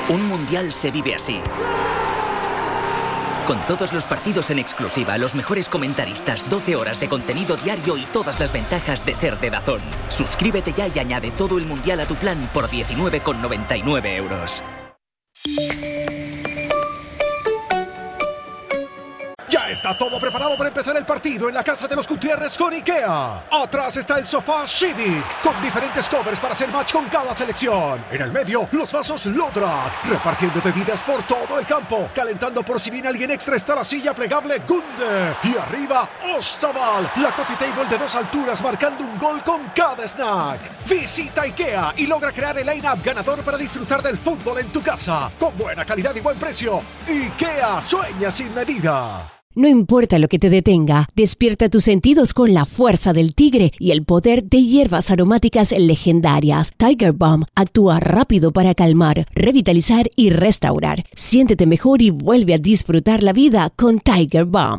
Un mundial se vive así. Con todos los partidos en exclusiva, los mejores comentaristas, 12 horas de contenido diario y todas las ventajas de ser de DAZN. Suscríbete ya y añade todo el mundial a tu plan por 19,99 €. Ya está todo preparado para empezar el partido en la casa de los Gutiérrez con IKEA. Atrás está el sofá Civic, con diferentes covers para hacer match con cada selección. En el medio, los vasos Lodrat, repartiendo bebidas por todo el campo. Calentando por si viene alguien extra está la silla plegable Gunde. Y arriba, Ostaval, la coffee table de 2 alturas marcando un gol con cada snack. Visita IKEA y logra crear el line-up ganador para disfrutar del fútbol en tu casa. Con buena calidad y buen precio. IKEA, sueña sin medida. No importa lo que te detenga, despierta tus sentidos con la fuerza del tigre y el poder de hierbas aromáticas legendarias. Tiger Balm actúa rápido para calmar, revitalizar y restaurar. Siéntete mejor y vuelve a disfrutar la vida con Tiger Balm.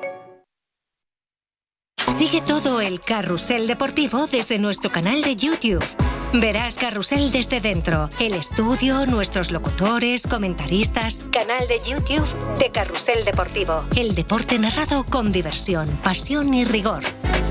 Sigue todo el carrusel deportivo desde nuestro canal de YouTube. Verás Carrusel desde dentro, el estudio, nuestros locutores, comentaristas, canal de YouTube de Carrusel Deportivo. El deporte narrado con diversión, pasión y rigor.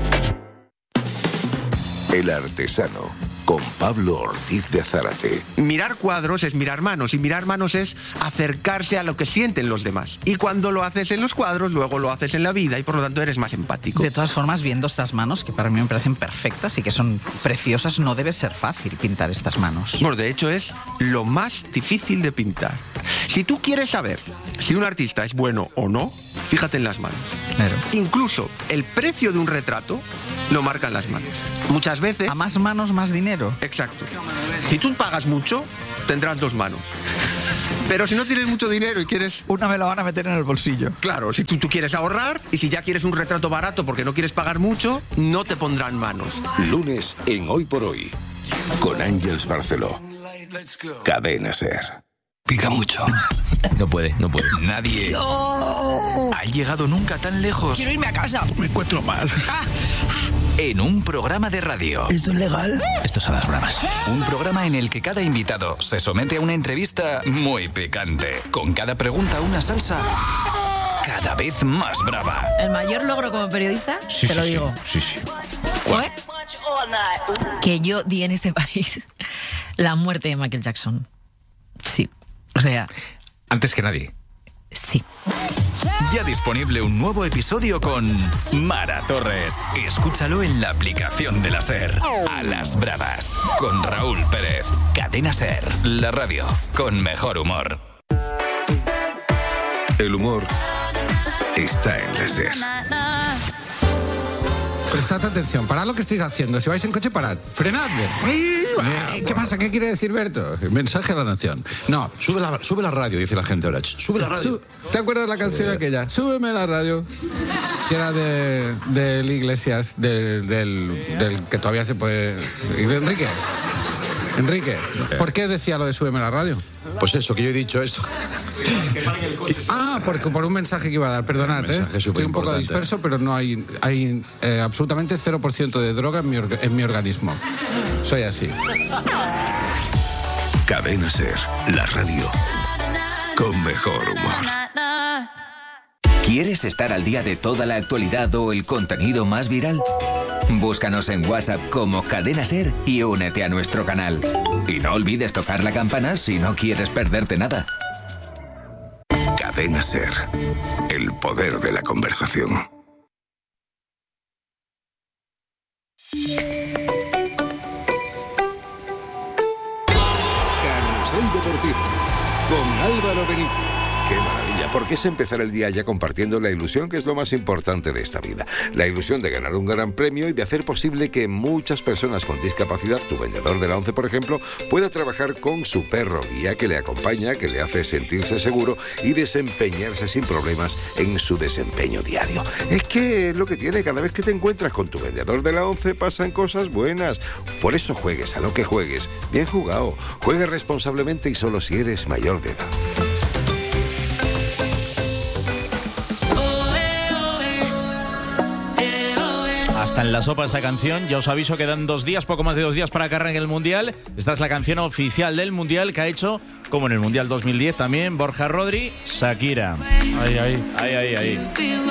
El Artesano, con Pablo Ortiz de Zárate. Mirar cuadros es mirar manos, y mirar manos es acercarse a lo que sienten los demás. Y cuando lo haces en los cuadros, luego lo haces en la vida, y por lo tanto eres más empático. De todas formas, viendo estas manos, que para mí me parecen perfectas y que son preciosas, no debe ser fácil pintar estas manos. Bueno, de hecho es lo más difícil de pintar. Si tú quieres saber si un artista es bueno o no, fíjate en las manos. Claro. Incluso el precio de un retrato lo marcan las manos. Muchas veces... A más manos, más dinero. Exacto. Si tú pagas mucho, tendrás 2 manos. Pero si no tienes mucho dinero y quieres... Una me la van a meter en el bolsillo. Claro, si tú quieres ahorrar, y si ya quieres un retrato barato porque no quieres pagar mucho, no te pondrán manos. Lunes en Hoy por Hoy, con Ángeles Barceló. Cadena SER. Pica mucho. No puede. Nadie ha llegado nunca tan lejos. Quiero irme a casa. Me encuentro mal. En un programa de radio. ¿Esto es legal? Esto es a las bravas. Un programa en el que cada invitado se somete a una entrevista muy picante. Con cada pregunta una salsa cada vez más brava. El mayor logro como periodista, te lo digo. Sí. Fue que yo di en este país la muerte de Michael Jackson. Sí. O sea... Antes que nadie. Sí. Ya disponible un nuevo episodio con Mara Torres. Escúchalo en la aplicación de la SER. A las bravas. Con Raúl Pérez. Cadena SER. La radio con mejor humor. El humor está en la SER. Prestad atención, parad lo que estáis haciendo. Si vais en coche, parad. Frenadme. ¿Qué pasa? ¿Qué quiere decir Berto? Mensaje a la nación. No. Sube la radio, dice la gente ahora. Sube la radio. ¿Te acuerdas de la canción aquella? Súbeme la radio. Que era del Iglesias, del que todavía se puede... Enrique, ¿por qué decía lo de súbeme la radio? Pues eso, que yo he dicho esto. Porque por un mensaje que iba a dar, perdonad, estoy un poco disperso, pero no hay absolutamente 0% de droga en mi organismo. Soy así. Cadena SER, la radio con mejor humor. ¿Quieres estar al día de toda la actualidad o el contenido más viral? Búscanos en WhatsApp como Cadena SER y únete a nuestro canal. Y no olvides tocar la campana si no quieres perderte nada. Cadena SER, el poder de la conversación. Carrusel Deportivo con Álvaro Benito. Qué maravilla, porque es empezar el día ya compartiendo la ilusión, que es lo más importante de esta vida. La ilusión de ganar un gran premio y de hacer posible que muchas personas con discapacidad, tu vendedor de la ONCE, por ejemplo, pueda trabajar con su perro guía que le acompaña, que le hace sentirse seguro y desempeñarse sin problemas en su desempeño diario. Es que lo que tiene, cada vez que te encuentras con tu vendedor de la ONCE pasan cosas buenas. Por eso juegues a lo que juegues. Bien jugado. Juegue responsablemente y solo si eres mayor de edad. Hasta Está en la sopa esta canción. Ya os aviso que dan 2 días, poco más de 2 días para que arranque el Mundial. Esta es la canción oficial del Mundial que ha hecho, como en el Mundial 2010 también, Borja Rodri, Shakira. Ahí.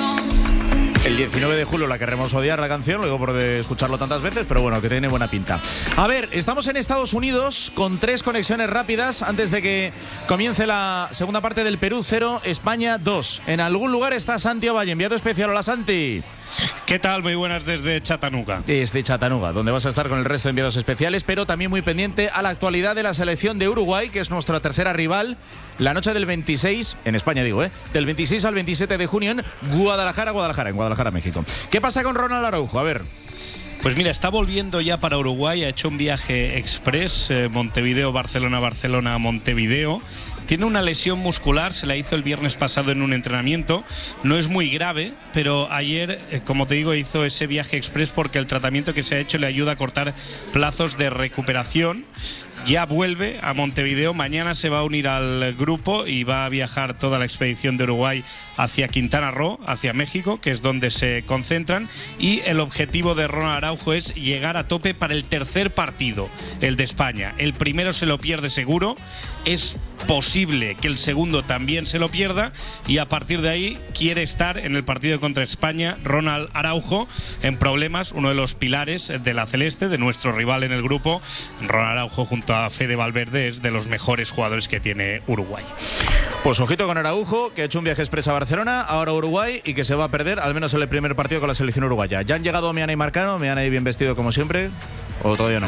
El 19 de julio la querremos odiar la canción, luego por escucharlo tantas veces, pero bueno, que tiene buena pinta. A ver, estamos en Estados Unidos con 3 conexiones rápidas antes de que comience la segunda parte del Perú 0, España 2. En algún lugar está Santi Ovalle, enviado especial. Hola, Santi. ¿Qué tal? Muy buenas desde Chattanooga. Desde Chattanooga, donde vas a estar con el resto de enviados especiales, pero también muy pendiente a la actualidad de la selección de Uruguay, que es nuestra tercera rival, la noche del 26, en España digo, del 26 al 27 de junio en Guadalajara, México. ¿Qué pasa con Ronald Araujo? A ver. Pues mira, está volviendo ya para Uruguay, ha hecho un viaje express, Montevideo, Barcelona, Montevideo. Tiene una lesión muscular, se la hizo el viernes pasado en un entrenamiento. No es muy grave, pero ayer, como te digo, hizo ese viaje express porque el tratamiento que se ha hecho le ayuda a cortar plazos de recuperación. Ya vuelve a Montevideo, mañana se va a unir al grupo y va a viajar toda la expedición de Uruguay hacia Quintana Roo, hacia México, que es donde se concentran, y el objetivo de Ronald Araujo es llegar a tope para el tercer partido, el de España. El primero se lo pierde seguro, es posible que el segundo también se lo pierda, y a partir de ahí quiere estar en el partido contra España Ronald Araujo, en problemas, uno de los pilares de la Celeste, de nuestro rival en el grupo. Ronald Araujo junto a Fede Valverde es de los mejores jugadores que tiene Uruguay. Pues ojito con Araujo, que ha hecho un viaje express a Barcelona, ahora a Uruguay, y que se va a perder al menos en el primer partido con la selección uruguaya. Ya han llegado Meana y Marcano, Meana ahí bien vestido como siempre, ¿o todavía no?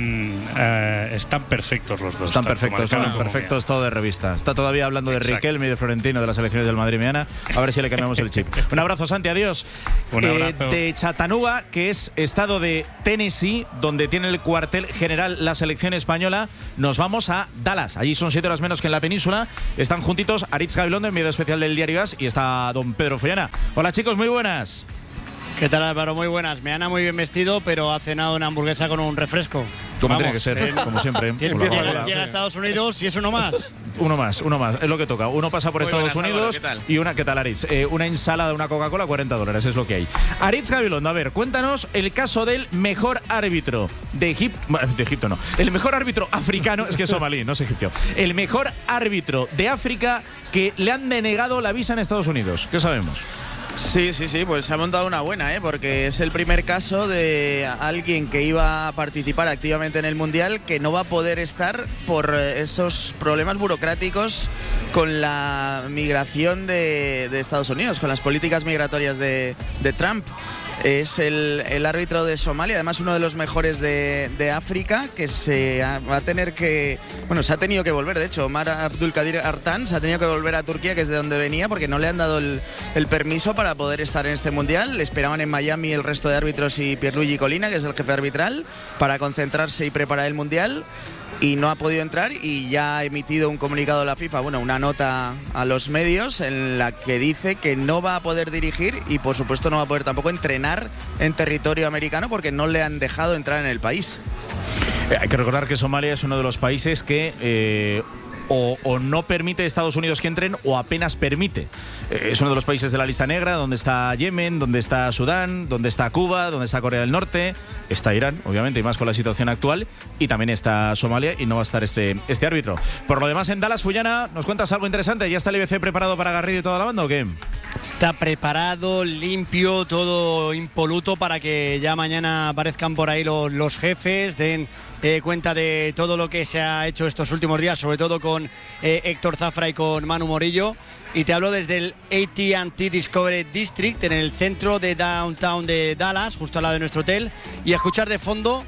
Están perfectos los dos. Están perfectos, estado de revista. Está todavía hablando de Riquelme y de Florentino, de las selecciones del Madrid Meana. A ver si le cambiamos el chip. Un abrazo, Santi, adiós. Un abrazo. De Chattanooga, que es estado de Tennessee, donde tiene el cuartel general la selección española, nos vamos a Dallas. Allí son 7 horas menos que en la península. Están juntitos Aritz Gabilondo, enviado especial del Diario As, y está don Pedro Follana. Hola, chicos, muy buenas. ¿Qué tal, Álvaro? Muy buenas. Meana muy bien vestido, pero ha cenado una hamburguesa con un refresco. Como tiene que ser, como siempre. Llega a Estados Unidos y es uno más. Uno más, es lo que toca. Uno pasa por Estados Unidos. ¿Qué tal? Y ¿qué tal, Aritz? Una ensalada, una Coca-Cola, $40, es lo que hay. Aritz Gabilondo, a ver, cuéntanos el caso del mejor árbitro de Egipto, no. El mejor árbitro africano, es que es somalí, no es egipcio. El mejor árbitro de África que le han denegado la visa en Estados Unidos. ¿Qué sabemos? Sí, pues se ha montado una buena, porque es el primer caso de alguien que iba a participar activamente en el Mundial que no va a poder estar por esos problemas burocráticos con la migración de Estados Unidos, con las políticas migratorias de Trump. Es el árbitro de Somalia, además uno de los mejores de África, que se ha tenido que volver. De hecho, Omar Abdulkadir Artan se ha tenido que volver a Turquía, que es de donde venía, porque no le han dado el permiso para poder estar en este Mundial. Le esperaban en Miami el resto de árbitros y Pierluigi Collina, que es el jefe arbitral, para concentrarse y preparar el Mundial. Y no ha podido entrar, y ya ha emitido un comunicado a la FIFA, una nota a los medios en la que dice que no va a poder dirigir y por supuesto no va a poder tampoco entrenar en territorio americano porque no le han dejado entrar en el país. Hay que recordar que Somalia es uno de los países que o no permite a Estados Unidos que entren o apenas permite. Es uno de los países de la lista negra, donde está Yemen, donde está Sudán, donde está Cuba, donde está Corea del Norte, está Irán, obviamente, y más con la situación actual, y también está Somalia, y no va a estar este árbitro. Por lo demás, en Dallas, Follana, ¿nos cuentas algo interesante? ¿Ya está el IBC preparado para Garrido y toda la banda o qué? Está preparado, limpio, todo impoluto para que ya mañana aparezcan por ahí los jefes, den cuenta de todo lo que se ha hecho estos últimos días, sobre todo con Héctor Zafra y con Manu Morillo. Y te hablo desde el AT&T Discovery District, en el centro de downtown de Dallas, justo al lado de nuestro hotel, y a escuchar de fondo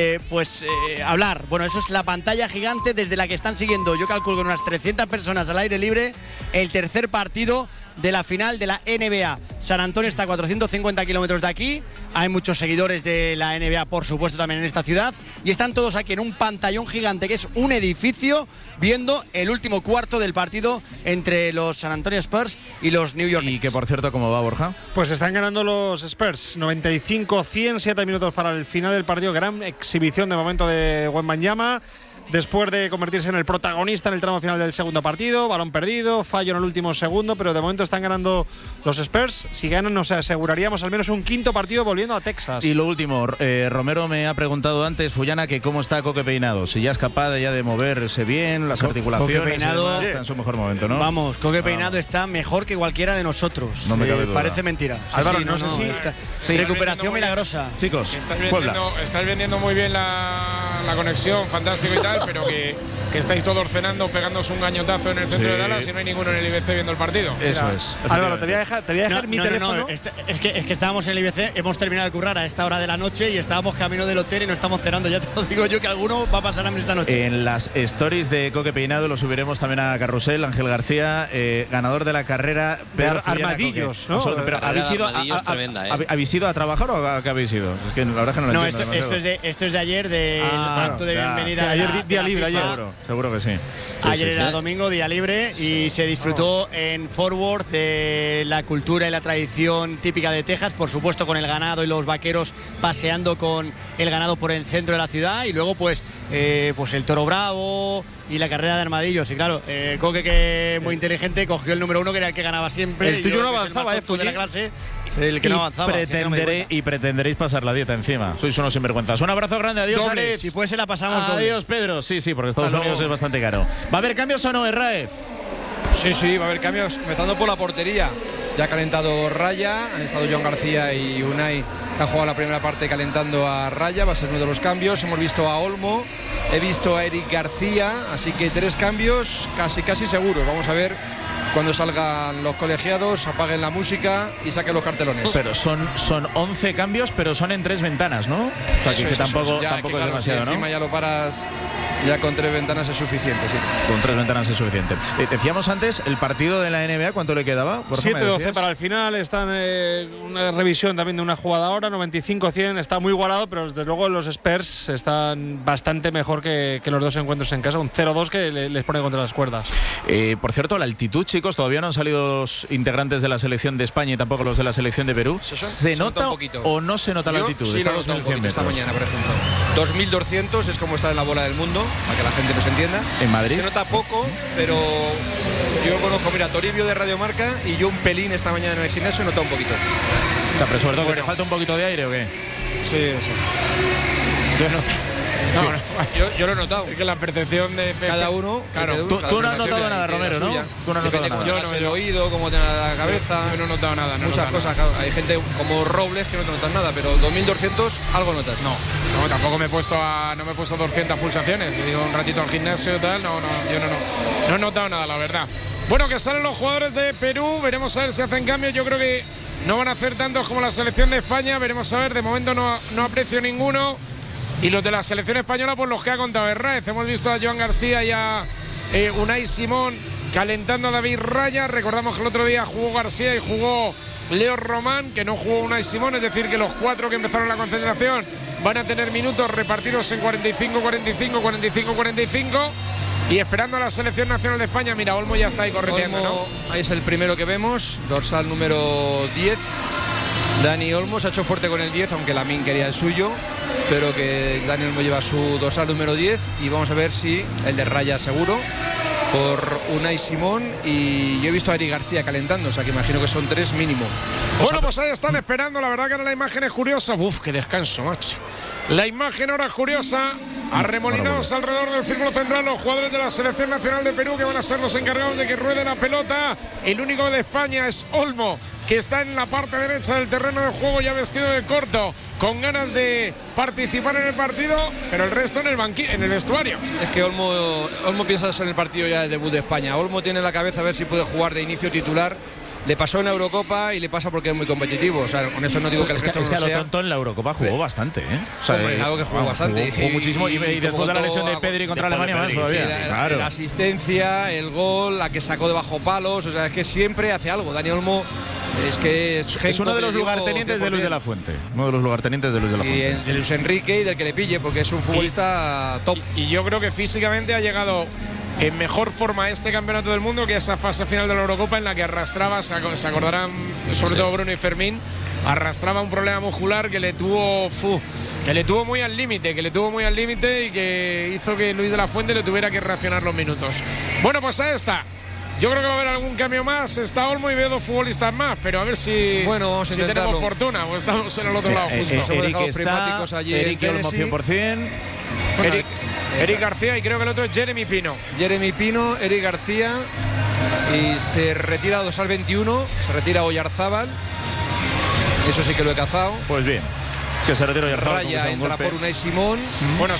hablar. Bueno, eso es la pantalla gigante desde la que están siguiendo, yo calculo con unas 300 personas al aire libre, el tercer partido de la final de la NBA. San Antonio está a 450 kilómetros de aquí, hay muchos seguidores de la NBA, por supuesto, también en esta ciudad, y están todos aquí en un pantallón gigante que es un edificio, viendo el último cuarto del partido entre los San Antonio Spurs y los New York Knicks. Y que, por cierto, ¿cómo va, Borja? Pues están ganando los Spurs, 95-100, 7 minutos para el final del partido. Gran exhibición de momento de Wembanyama, después de convertirse en el protagonista en el tramo final del segundo partido. Balón perdido, fallo en el último segundo, pero de momento están ganando los Spurs, si ganan, nos aseguraríamos al menos un quinto partido volviendo a Texas. Y lo último, Romero me ha preguntado antes, Fullana, que cómo está Coque Peinado. Si ya es capaz ya de moverse bien, las articulaciones. Coque Peinado está en su mejor momento, ¿no? Vamos, Coque Peinado está mejor que cualquiera de nosotros. No me cabe duda. Parece mentira. Álvaro, no sé si... Recuperación milagrosa. Chicos, estáis vendiendo muy bien la conexión, fantástico y tal, pero que estáis todos cenando, pegándoos un gañotazo en el centro de Dallas y no hay ninguno en el IBC viendo el partido. Eso es. Álvaro, te voy a dejar mi teléfono. No. Es que estábamos en el IBC, hemos terminado de currar a esta hora de la noche y estábamos camino del hotel y no estamos cenando. Ya te lo digo yo que alguno va a pasar hambre esta noche. En las stories de Coque Peinado lo subiremos también a Carrusel. Ángel García, ganador de la carrera de Armadillos, ¿no? Pero ¿habéis ido a trabajar o a qué habéis ido? Es que la verdad es que no lo entiendo. Esto es de ayer, del acto de bienvenida. Ayer día libre, seguro que sí. Ayer era domingo, día libre, y se disfrutó en Fort Worth de la cultura y la tradición típica de Texas, por supuesto con el ganado y los vaqueros paseando con el ganado por el centro de la ciudad, y luego pues el toro bravo y la carrera de armadillos. Y claro, Coque, que muy inteligente, cogió el número 1, que era el que ganaba siempre. El tuyo no avanzaba, de la clase, el que no avanzaba. Y pretenderéis pasar la dieta encima. Sois unos sinvergüenzas. Un abrazo grande, adiós, Alex. Si puede se la pasamos doble. Adiós, Pedro. Sí, porque Estados Unidos es bastante caro. ¿Va a haber cambios o no, Herráez? Sí, va a haber cambios, empezando por la portería. Ya ha calentado Raya, han estado Joan García y Unai, que han jugado la primera parte calentando a Raya, va a ser uno de los cambios. Hemos visto a Olmo, he visto a Eric García, así que 3 cambios casi seguros. Vamos a ver cuando salgan los colegiados, apaguen la música y saquen los cartelones. Pero son 11 cambios, pero son en 3 ventanas, ¿no? O sea, que tampoco es demasiado, ¿no? Encima ya lo paras. Ya con 3 ventanas es suficiente, sí. Con 3 ventanas es suficiente. Decíamos antes, el partido de la NBA, ¿cuánto le quedaba? 7-12 para el final. Está una revisión también de una jugada ahora, 95-100. Está muy igualado, pero desde luego los Spurs están bastante mejor que los dos encuentros en casa. Un 0-2 que les pone contra las cuerdas. Por cierto, la altitud, chicos, todavía no han salido los integrantes de la selección de España y tampoco los de la selección de Perú. ¿Se nota o no se nota la altitud? Sí, está 2.100 metros. Esta mañana, por ejemplo. 2.200 es como está en la bola del mundo, para que la gente nos entienda. ¿En Madrid? Se nota poco, pero yo conozco, mira, Toribio de Radio Marca y yo un pelín esta mañana en el gimnasio he notado un poquito. O sea, pero sobre todo que le falta un poquito de aire, ¿o qué? Sí. Yo he notado. Yo lo he notado. Es que la percepción de cada uno. Claro. Tú no has notado nada, Romero, ¿no? Tú no has notado nada. Yo no el oído, cómo te la cabeza. Yo no he notado nada. Muchas cosas. Claro. Hay gente como Robles que no te notan nada, pero 2.200 algo notas. No, tampoco me he puesto 200 pulsaciones. Yo digo un ratito al gimnasio y tal. Yo no he notado nada, la verdad. Bueno, que salen los jugadores de Perú. Veremos a ver si hacen cambios. Yo creo que no van a hacer tantos como la selección de España. Veremos a ver. De momento no aprecio ninguno. Y los de la selección española, pues los que ha contado Herráez. Hemos visto a Joan García y a Unai Simón calentando a David Raya. Recordamos que el otro día jugó García y jugó Leo Román, que no jugó Unai Simón. Es decir, que los 4 que empezaron la concentración van a tener minutos repartidos en 45-45. Y esperando a la selección nacional de España. Mira, Olmo ya está ahí correteando, ¿no? Ahí es el primero que vemos, dorsal número 10. Dani Olmo se ha hecho fuerte con el 10, aunque Lamine quería el suyo, pero que Dani Olmo lleva su dorsal número 10 y vamos a ver si el de Raya seguro por Unai Simón, y yo he visto a Eric García calentando, o sea que imagino que son 3 mínimo. Bueno, pues ahí están esperando, la verdad que ahora la imagen es curiosa. Uf, qué descanso, macho. La imagen ahora es curiosa. Arremolinados alrededor del círculo central los jugadores de la selección nacional de Perú, que van a ser los encargados de que ruede la pelota. El único de España es Olmo, que está en la parte derecha del terreno de juego, ya vestido de corto, con ganas de participar en el partido, pero el resto en el vestuario. Es que Olmo piensa en el partido ya del debut de España. Olmo tiene en la cabeza a ver si puede jugar de inicio titular. Le pasó en la Eurocopa y le pasa porque es muy competitivo. O sea, con esto no digo que el resto no sea. Es que a lo lo tonto en la Eurocopa jugó bastante, ¿eh? O sea, algo que jugó bastante. Jugó muchísimo y después de la lesión de Pedri contra Alemania más todavía. Claro. La asistencia, el gol, la que sacó de bajo palos. O sea, es que siempre hace algo. Dani Olmo es uno de los lugartenientes de Luis de la Fuente. Uno de los lugartenientes de Luis de la Fuente. Y de Luis Enrique y del que le pille, porque es un futbolista top. Y yo creo que físicamente ha llegado en mejor forma este campeonato del mundo que esa fase final de la Eurocopa, en la que arrastraba, se acordarán sobre todo Bruno y Fermín, arrastraba un problema muscular que le tuvo muy al límite, y que hizo que Luis de la Fuente le tuviera que reaccionar los minutos. Bueno, pues ahí está. Yo creo que va a haber algún cambio más. Está Olmo y veo 2 futbolistas más, pero a ver si, vamos a tenemos fortuna o estamos en el otro lado justo. Eric está, Eric y Olmo 100%. Eric García y creo que el otro es Jeremy Pino. Jeremy Pino, Eric García y se retira Dosal 21, se retira Oyarzábal. Eso sí que lo he cazado. Pues bien, que se retira Oyarzábal. Raya entra por Unai Simón. Bueno,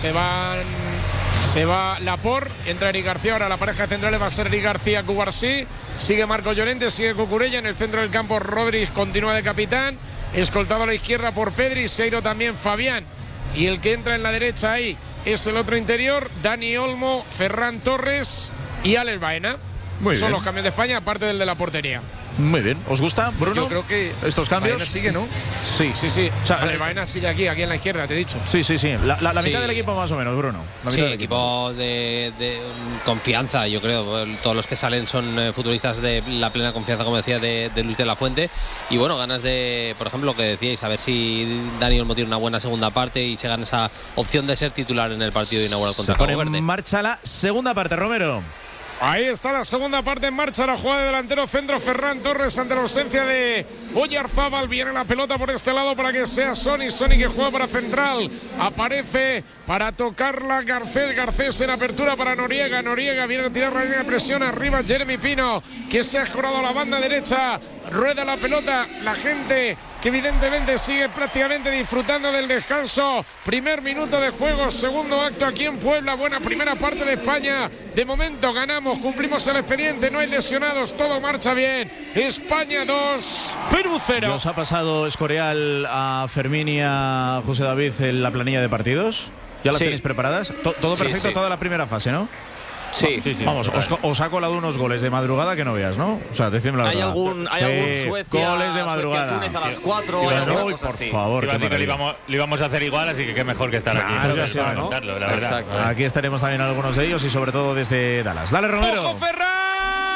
se va Laporte, entra Eric García. Ahora la pareja de centrales va a ser Eric García, Cubarsí. Sigue Marco Llorente, sigue Cucurella. En el centro del campo Rodri continúa de capitán. Escoltado a la izquierda por Pedri, Seiro también Fabián. Y el que entra en la derecha ahí es el otro interior, Dani Olmo, Ferran Torres y Alex Baena. Son los cambios de España, aparte del de la portería. Muy bien. ¿Os gusta, Bruno? Yo creo que estos cambios. Baena sigue, ¿no? Sí. O sea, Baena sigue aquí en la izquierda, te he dicho. Sí. La mitad del equipo más o menos, Bruno. La mitad del equipo de confianza, yo creo. Todos los que salen son futbolistas de la plena confianza, como decía, de Luis de la Fuente. Y bueno, ganas de, por ejemplo, lo que decíais, a ver si Dani Olmo tiene una buena segunda parte y se gana esa opción de ser titular en el partido inaugural contra Cabo Verde. En marcha la segunda parte, Romero. Ahí está la segunda parte en marcha, la jugada de delantero centro Ferran Torres ante la ausencia de Oyarzábal. Viene la pelota por este lado para que sea Sony que juega para central. Aparece para tocarla Garcés en apertura para Noriega. Noriega viene a tirar la línea de presión arriba. Jeremy Pino, que se ha escorado a la banda derecha. Rueda la pelota, la gente que evidentemente sigue prácticamente disfrutando del descanso. Primer minuto de juego, segundo acto aquí en Puebla. Buena primera parte de España. De momento ganamos, cumplimos el expediente, no hay lesionados, todo marcha bien. España 2, Perú 0. ¿Os ha pasado Escorial a Fermín y a José David en la planilla de partidos? ¿Ya las tenéis preparadas? Todo perfecto, toda la primera fase, ¿no? Sí. Vamos, os ha colado unos goles de madrugada que no veas, ¿no? O sea, decídmelo la verdad. Hay algún Suecia, goles de madrugada. Túnez a las 4. Por favor. Te iba a decir que lo íbamos a hacer igual, así que qué mejor que estar aquí. Para contarlo, la verdad. Exacto. Aquí estaremos también algunos de ellos y sobre todo desde Dallas. Dale, Romero. ¡Ojo, Ferran!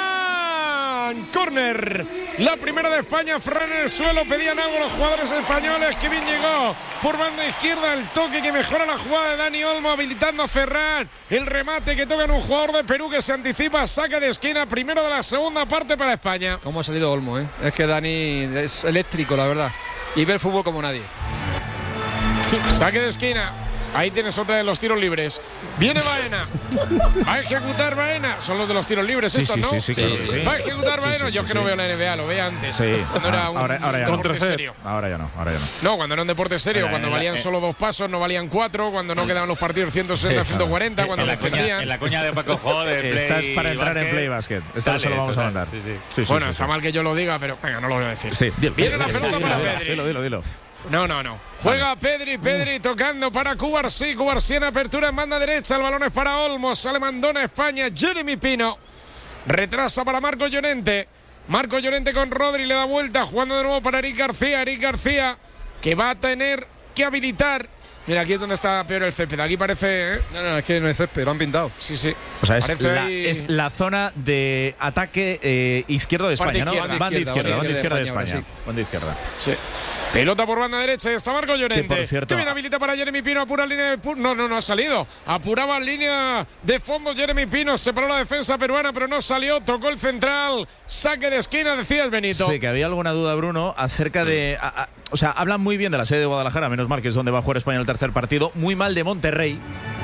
Córner. La primera de España, Ferran en el suelo. Pedían algo los jugadores españoles. Que bien llegó por banda izquierda. El toque que mejora la jugada de Dani Olmo, habilitando a Ferran. El remate que toca en un jugador de Perú que se anticipa. Saque de esquina, primero de la segunda parte para España. ¿Cómo ha salido Olmo, eh? Es que Dani es eléctrico, la verdad. Y ve el fútbol como nadie. Saque de esquina. Ahí tienes otra de los tiros libres. Viene Baena. Va a ejecutar Baena. Son los de los tiros libres estos, ¿no? Sí, claro que sí. Va a ejecutar Baena. Yo que no veo la NBA, lo veía antes. Sí. Cuando era un deporte serio. Ahora ya no. No, cuando era un deporte serio. Cuando valían solo 2 pasos, no valían 4. Cuando no quedaban los partidos 160, 140. Cuando defendían. En la coña de Paco Jo de Play. Estás para entrar en Play Basket. Esto se lo vamos a mandar. Bueno, está mal que yo lo diga, pero venga, no lo voy a decir. Sí. Viene la pelota para Pedri. Dilo. No. Juega Pedri tocando para Cubarsí en apertura en banda derecha. El balón es para Olmo. Sale Mandona España. Jeremy Pino. Retrasa para Marco Llorente. Marco Llorente con Rodri. Le da vuelta. Jugando de nuevo para Eric García. Eric García que va a tener que habilitar. Mira, aquí es donde está peor el césped. Aquí parece. No, es que no es césped. Lo han pintado. Sí. O sea, es la zona de ataque izquierdo de España, ¿no? Banda izquierda de España. Banda izquierda. Sí. Pelota por banda derecha, está Marco Llorente. Que por cierto, bien habilita para Jeremy Pino, apura línea de... No ha salido. Apuraba línea de fondo Jeremy Pino, separó la defensa peruana, pero no salió, tocó el central, saque de esquina, decía el Benito. Sí, que había alguna duda, Bruno, acerca de... o sea, hablan muy bien de la sede de Guadalajara, menos mal que es donde va a jugar España el tercer partido, muy mal de Monterrey,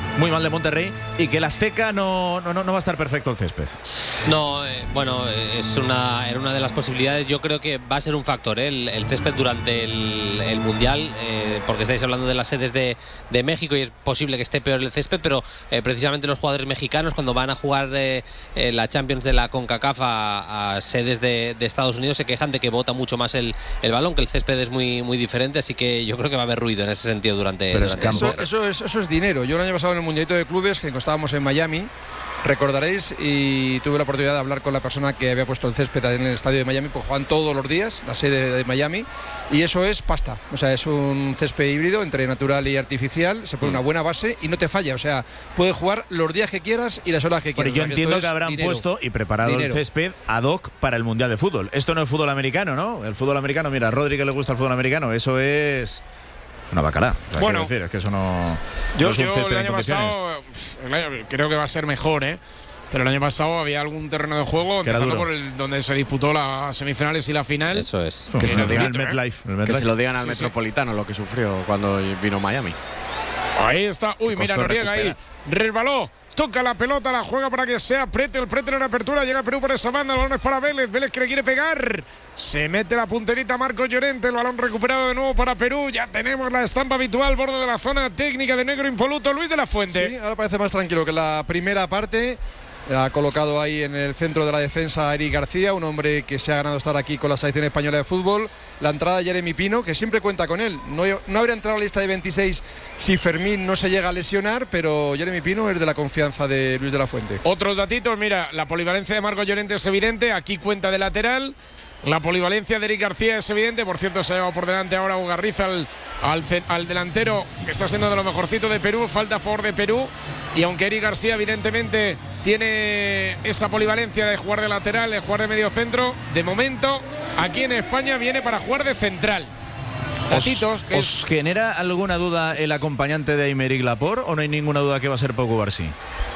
y que el Azteca no va a estar perfecto el césped. No, bueno, era una de las posibilidades. Yo creo que va a ser un factor, el césped durante el Mundial, porque estáis hablando de las sedes de México y es posible que esté peor el césped, pero precisamente los jugadores mexicanos cuando van a jugar la Champions de la CONCACAF a sedes de Estados Unidos se quejan de que bota mucho más el balón, que el césped es muy, muy diferente, así que yo creo que va a haber ruido en ese sentido durante el campo. Eso es dinero. Yo el año pasado en el Mundialito de Clubes, que estábamos en Miami, recordaréis, y tuve la oportunidad de hablar con la persona que había puesto el césped en el estadio de Miami, pues juegan todos los días, la sede de Miami, y eso es pasta. O sea, es un césped híbrido entre natural y artificial, se pone una buena base y no te falla. O sea, puedes jugar los días que quieras y las horas que quieras. Pero yo entiendo que habrán puesto y preparado el césped ad hoc para el Mundial de Fútbol. Esto no es fútbol americano, ¿no? El fútbol americano, mira, a Rodri que le gusta el fútbol americano, eso es... una bacalá. O sea, bueno, decir, es que eso no. Yo el año pasado creo que va a ser mejor, ¿eh? Pero el año pasado había algún terreno de juego, empezando por donde se disputó las semifinales y la final. Eso es. Que se lo digan, Que se lo digan al Metropolitano, lo que sufrió cuando vino Miami. Ahí está. Uy, mira, Noriega ahí. Resbaló. Toca la pelota, la juega para que sea Pretel en apertura, llega Perú por esa banda, el balón es para Vélez que le quiere pegar, se mete la punterita Marcos Llorente, el balón recuperado de nuevo para Perú, ya tenemos la estampa habitual, borde de la zona técnica de negro impoluto, Luis de la Fuente. Sí, ahora parece más tranquilo que la primera parte. Ha colocado ahí en el centro de la defensa a Eric García, un hombre que se ha ganado estar aquí con la selección española de fútbol. La entrada de Jeremy Pino, que siempre cuenta con él. No habría entrado a la lista de 26 si Fermín no se llega a lesionar, pero Jeremy Pino es de la confianza de Luis de la Fuente. Otros datitos, mira, la polivalencia de Marcos Llorente es evidente, aquí cuenta de lateral. La polivalencia de Eric García es evidente, por cierto se ha llevado por delante ahora Ugarriza al delantero que está siendo de lo mejorcito de Perú, falta a favor de Perú, y aunque Eric García evidentemente tiene esa polivalencia de jugar de lateral, de jugar de medio centro, de momento aquí en España viene para jugar de central. ¿Os genera alguna duda el acompañante de Aymeric Laporte o no hay ninguna duda que va a ser Pau Cubarsí?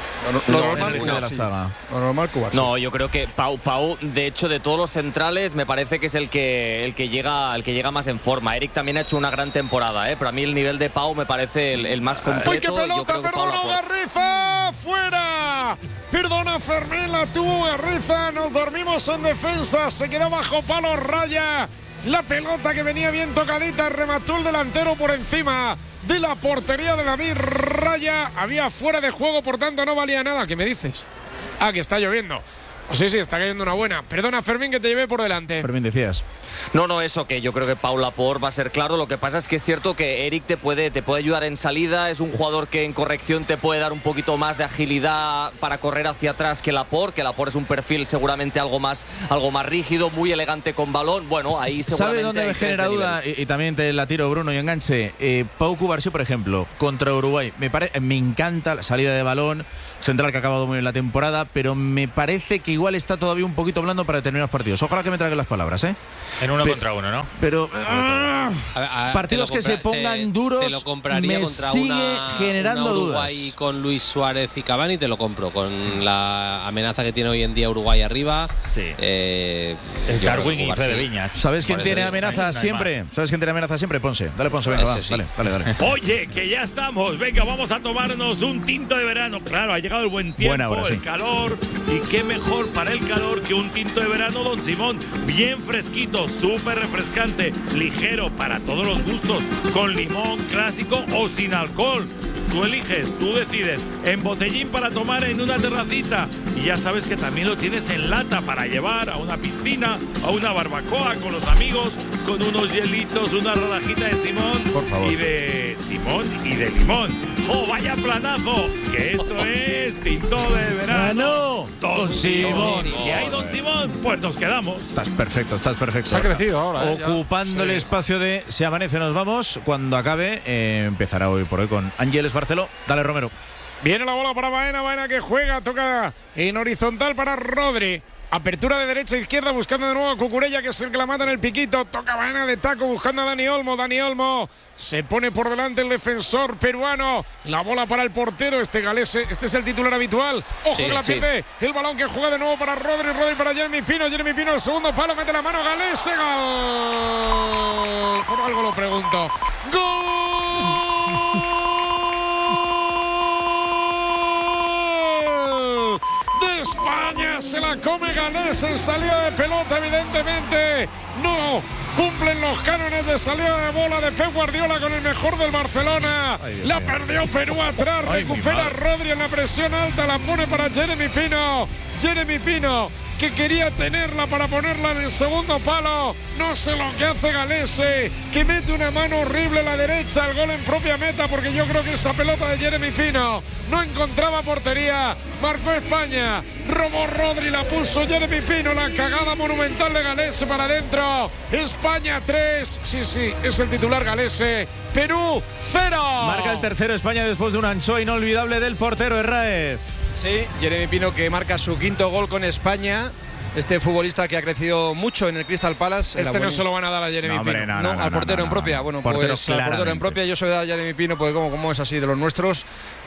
No, yo creo que Pau, de hecho, de todos los centrales, me parece que es el que llega más en forma. Eric también ha hecho una gran temporada, pero a mí el nivel de Pau me parece el más completo. ¡Ay, qué pelota! ¡Perdona, Ugarriza! ¡Fuera! Perdona, Fermín, la tuvo Ugarriza. Nos dormimos en defensa. Se quedó bajo palo, raya. La pelota que venía bien tocadita, remató el delantero por encima de la portería de David Raya. Había fuera de juego, por tanto no valía nada. ¿Qué me dices? Ah, que está lloviendo. Sí, está cayendo una buena. Perdona, Fermín, que te llevé por delante. Fermín, decías. No, eso que yo creo que Pau Laporte va a ser claro. Lo que pasa es que es cierto que Eric te puede ayudar en salida. Es un jugador que en corrección te puede dar un poquito más de agilidad para correr hacia atrás que Laporte es un perfil seguramente algo más rígido, muy elegante con balón. Bueno, ahí seguramente. ¿Sabe dónde me genera duda? Y también te la tiro, Bruno, y enganche. Pau Cubarsí, por ejemplo, contra Uruguay. Me encanta la salida de balón, central que ha acabado muy bien la temporada, pero me parece que igual está todavía un poquito blando para determinados partidos. Ojalá que me traigan las palabras, ¿eh? En uno contra uno, ¿no? Pero partidos que se pongan duros, te lo compraría me contra sigue generando una Uruguay dudas. con Luis Suárez y Cavani, te lo compro. Con la amenaza que tiene hoy en día Uruguay arriba. Sí. Darwin y Fede Viñas. ¿Sabes quién tiene amenaza siempre? ¿Sabes quién tiene amenaza siempre? Ponce. Dale, Ponce, venga, va. Sí. Dale. Oye, que ya estamos. Venga, vamos a tomarnos un tinto de verano. Claro, ha llegado el buen tiempo, el calor. Y qué mejor para el calor que un tinto de verano, Don Simón. Bien fresquito, súper refrescante, ligero para todos los gustos, con limón clásico o sin alcohol. Tú eliges, tú decides. En botellín para tomar en una terracita. Y ya sabes que también lo tienes en lata para llevar a una piscina, a una barbacoa con los amigos, con unos hielitos, una rodajita de Simón. Por favor. Y de Simón y de limón. ¡Oh, vaya planazo! Que esto es tinto de verano. Don Simón. ¿Y hay Don Simón? Pues nos quedamos. Estás perfecto. Se ha crecido ahora. Ocupando el espacio de Si amanece nos vamos. Cuando acabe, empezará hoy por hoy con Ángeles Barceló. Dale, Romero. Viene la bola para Baena que juega, toca en horizontal para Rodri. Apertura de derecha a izquierda, buscando de nuevo a Cucurella, que es el que la mata en el piquito. Toca Baena de taco, buscando a Dani Olmo. Dani Olmo se pone por delante el defensor peruano. La bola para el portero, este galese. Este es el titular habitual. Ojo que la pierde. El balón que juega de nuevo para Rodri. Rodri para Jeremy Pino. Jeremy Pino, el segundo palo, mete la mano galese. Gol. Por algo lo pregunto. ¡Gol! España se la come Galés en salida de pelota, evidentemente no cumplen los cánones de salida de bola de Pep Guardiola con el mejor del Barcelona. La perdió Perú atrás, recupera Rodri en la presión alta, la pone para Jeremy Pino, que quería tenerla para ponerla en el segundo palo. No sé lo que hace Galese, que mete una mano horrible a la derecha, el gol en propia meta, porque yo creo que esa pelota de Jeremy Pino no encontraba portería. Marcó España, robó Rodri, la puso Jeremy Pino, la cagada monumental de Galese para adentro. España 3, sí, es el titular Galese. Perú 0. Marca el tercero España después de una anchoa inolvidable del portero Herráez. Sí, Jeremy Pino, que marca su quinto gol con España. Este futbolista que ha crecido mucho en el Crystal Palace. No se lo van a dar a Jeremy Pino. No, al portero en propia. Bueno, portero pues al portero en propia yo se lo voy a dar a Jeremy Pino, porque como es así de los nuestros.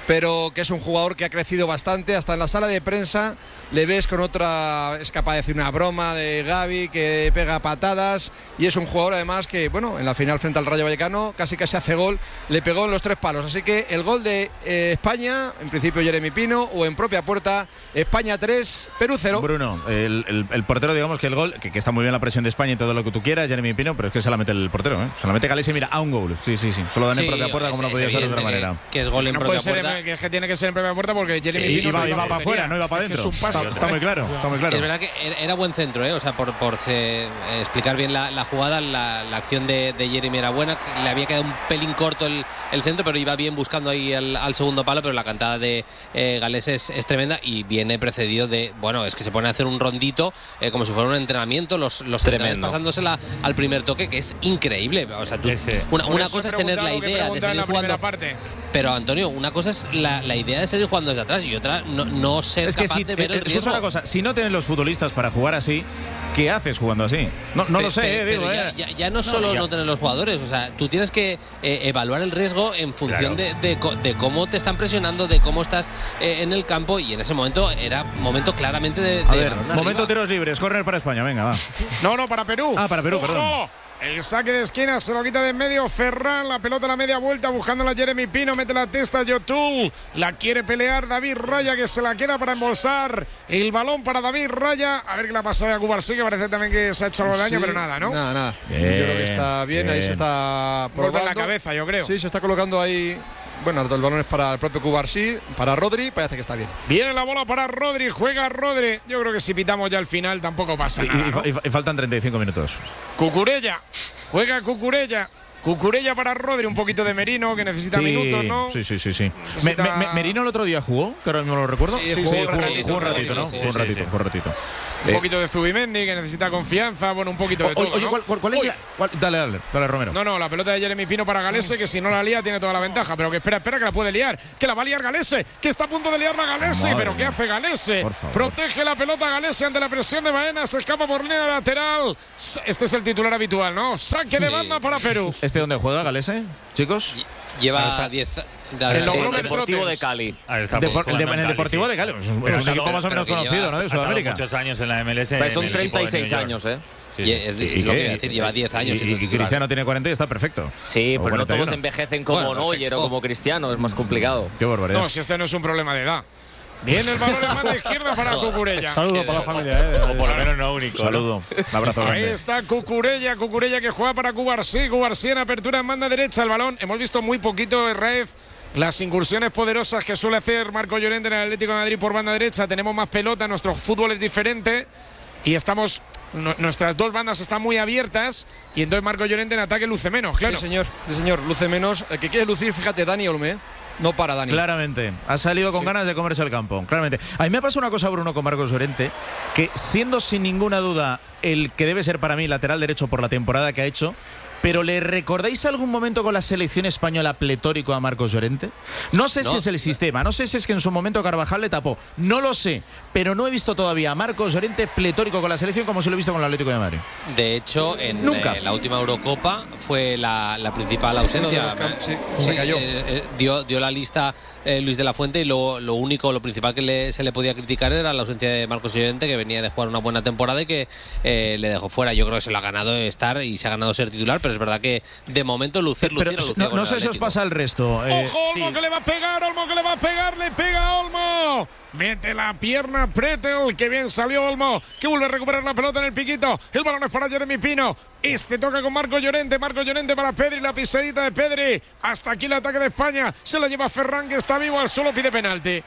pero que es un jugador que ha crecido bastante. Hasta en la sala de prensa le ves con otra, es capaz de decir una broma de Gavi, que pega patadas, y es un jugador además que, bueno, en la final frente al Rayo Vallecano casi hace gol, le pegó en los 3 palos. Así que el gol de España, en principio Jeremy Pino, o en propia puerta, España 3, Perú 0. Bruno, el portero, digamos que el gol, que está muy bien la presión de España y todo lo que tú quieras, Jeremy Pino, pero es que se la mete el portero, ¿eh? Se la mete Galese, mira, a un gol. Sí. Solo dan en propia puerta, como no podía ser de otra manera. Que es gol en propia puerta. Que es que tiene que ser en propia puerta porque Jeremy Pino iba para afuera, no iba para adentro. Está muy claro. Es verdad que era buen centro, ¿eh? O sea, por explicar bien la jugada, la acción de Jeremy era buena. Le había quedado un pelín corto el centro, pero iba bien buscando ahí al segundo palo. Pero la cantada de Galese es tremenda y viene precedido de, bueno, es que se pone a hacer un rondito como si fuera un entrenamiento, los centrales pasándosela al primer toque, que es increíble. O sea, una cosa es tener la idea de seguir jugando, pero Antonio, una cosa es la idea de seguir jugando desde atrás y otra no ser capaz de ver el riesgo. Es una cosa, si no tienen los futbolistas para jugar así, ¿qué haces jugando así? No lo sé, digo. Ya no solo no tener los jugadores, o sea, tú tienes que evaluar el riesgo en función de cómo te están presionando, de cómo estás en el campo, y en ese momento era momento claramente de momento tiros libres, correr para España, venga, va. No, para Perú. Para Perú, perdón. El saque de esquina se lo quita de en medio Ferran, la pelota a la media vuelta buscándola Jeremy Pino, mete la testa Yotun, la quiere pelear David Raya, que se la queda para embolsar el balón para David Raya, a ver qué le ha pasado a Cubarsí, que parece también que se ha hecho algo de daño, pero nada, ¿no? Nada. Yo creo que está bien, ahí se está probando. Golpe en la cabeza, yo creo. Sí, se está colocando ahí. Bueno, el balón es para el propio Cubarsí, para Rodri, parece que está bien. Viene la bola para Rodri, juega Rodri. Yo creo que si pitamos ya al final tampoco pasa nada. Y faltan 35 minutos. Cucurella, juega Cucurella. Cucurella para Rodri, un poquito de Merino, que necesita minutos, ¿no? Sí. ¿Merino el otro día jugó? Que ahora mismo lo recuerdo. Jugó un ratito, ¿no? Jugó un ratito. Un poquito de Zubimendi, que necesita confianza, bueno, un poquito de todo. Oye, ¿no? ¿cuál es Dale, Romero. No, la pelota de Jeremy Pino para Galese, que si no la lía tiene toda la ventaja, pero que espera, que la puede liar, que la va a liar Galese, que está a punto de liarla Galese, pero ¿qué hace Galese? Protege la pelota Galese ante la presión de Baena, se escapa por línea lateral. Este es el titular habitual, ¿no? Saque de banda para Perú. ¿Este dónde juega Galese, chicos? Lleva 10. El Deportivo de Cali. En el Deportivo de Cali. Es un equipo más o menos conocido, ¿no? De Sudamérica. Muchos años en la MLS. Son 36 años, ¿eh? ¿Y lo que iba a decir, lleva 10 años. Y Cristiano tiene 40 y está perfecto. Sí, pero no todos envejecen como Neuer o como Cristiano, es más complicado. Qué barbaridad. No, si este no es un problema de edad. Viene el balón en mano izquierda para Cucurella. Saludo para la familia, o por lo menos no único. Saludo. Un abrazo grande. Ahí está Cucurella que juega para Cubarsí en apertura en banda derecha el balón. Hemos visto muy poquito Raef. Las incursiones poderosas que suele hacer Marco Llorente en el Atlético de Madrid por banda derecha. Tenemos más pelota, nuestro fútbol es diferente y nuestras dos bandas están muy abiertas y entonces Marco Llorente en ataque luce menos, claro. Sí, señor, luce menos. El que quiere lucir, fíjate, Dani Olme. No para Dani. Claramente. Ha salido con ganas de comerse el campo. Claramente. A mí me ha pasado una cosa, Bruno, con Marcos Llorente, que siendo sin ninguna duda el que debe ser para mí lateral derecho por la temporada que ha hecho, pero ¿le recordáis algún momento con la selección española pletórico a Marcos Llorente? No sé si es el sistema, no sé si es que en su momento Carvajal le tapó, no lo sé, pero no he visto todavía a Marcos Llorente pletórico con la selección como se lo he visto con el Atlético de Madrid. De hecho, en la última Eurocopa fue la principal ausencia. Se cayó. Dio la lista Luis de la Fuente y lo principal que se le podía criticar era la ausencia de Marcos Llorente, que venía de jugar una buena temporada y que le dejó fuera. Yo creo que se lo ha ganado estar y se ha ganado ser titular, pero es verdad que de momento lucir. No sé si os pasa el resto. ¡Ojo, Olmo, que le va a pegar! ¡Olmo, que le va a pegar! ¡Le pega a Olmo! Mete la pierna Pretel, que bien salió Olmo, que vuelve a recuperar la pelota en el piquito. El balón es para Jeremy Pino. Toca con Marco Llorente para Pedri, la pisadita de Pedri. Hasta aquí el ataque de España. Se la lleva Ferran, que está vivo al suelo, pide penalti.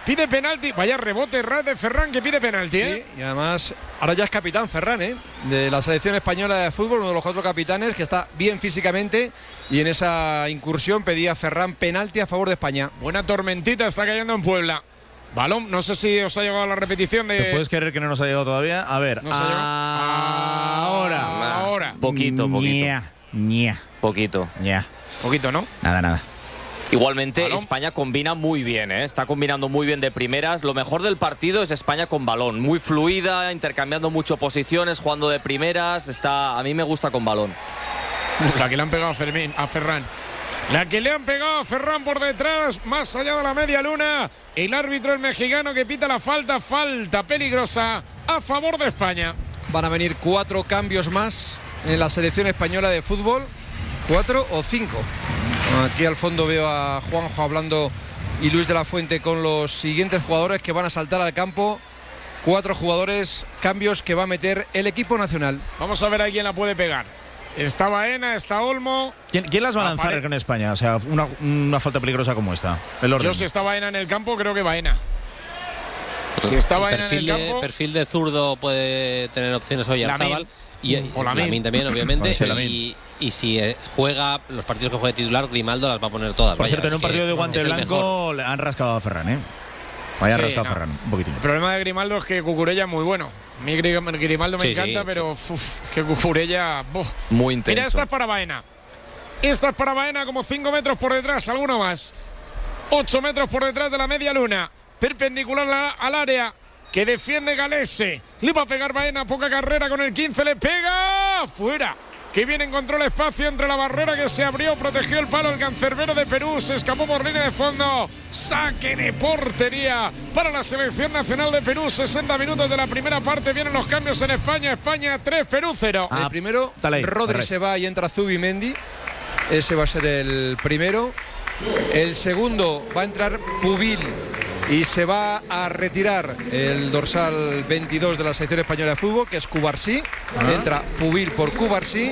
Vaya rebote de Ferran, que pide penalti, ¿eh? Sí, y además ahora ya es capitán Ferran, de la selección española de fútbol, uno de los 4 capitanes, que está bien físicamente, y en esa incursión pedía Ferran penalti a favor de España. Buena tormentita está cayendo en Puebla. Balón, no sé si os ha llegado la repetición de... ¿Te puedes creer que no nos ha llegado todavía? A ver, ahora. Poquito. Poquito, ¿no? Nada. Igualmente, España combina muy bien, está combinando muy bien de primeras. Lo mejor del partido es España con balón, muy fluida, intercambiando mucho posiciones, jugando de primeras. A mí me gusta con balón. Aquí le han pegado a Ferran. La que le han pegado a Ferran por detrás, más allá de la media luna. El árbitro, el mexicano, que pita la falta peligrosa a favor de España. Van a venir 4 cambios más en la selección española de fútbol. 4 o 5. Aquí al fondo veo a Juanjo hablando y Luis de la Fuente con los siguientes jugadores que van a saltar al campo. 4 jugadores, cambios que va a meter el equipo nacional. Vamos a ver a quién la puede pegar. Está Baena, está Olmo. ¿Quién las va a lanzar con España? O sea, una falta peligrosa como esta. Yo, si está Baena en el campo, creo que Baena. Si está Baena en el campo. Perfil de zurdo puede tener opciones hoy Arzabal. Y Lamine también, obviamente. Y si juega los partidos que juegue titular, Grimaldo las va a poner todas. Por cierto, en un partido de guante blanco le han rascado a Ferran, ¿eh? Vaya rascado a Ferran, un poquitín. El problema de Grimaldo es que Cucurella es muy bueno. A mí Grimaldo me encanta, pero es que Cucurella... Muy intenso. Mira, esta es para Baena. Esta es para Baena, como 5 metros por detrás, alguno más. 8 metros por detrás de la media luna. Perpendicular al área que defiende Galese. Le va a pegar Baena, poca carrera con el 15, le pega. ¡Fuera! Que bien encontró el espacio entre la barrera que se abrió, protegió el palo el cancerbero de Perú, se escapó por línea de fondo. Saque de portería para la selección nacional de Perú. 60 minutos de la primera parte, vienen los cambios en España. España 3, Perú 0. El primero, Rodri se va y entra Zubimendi. Ese va a ser el primero. El segundo va a entrar Pubil y se va a retirar el dorsal 22 de la selección española de fútbol, que es Cubarsí. Entra Pubil por Cubarsí.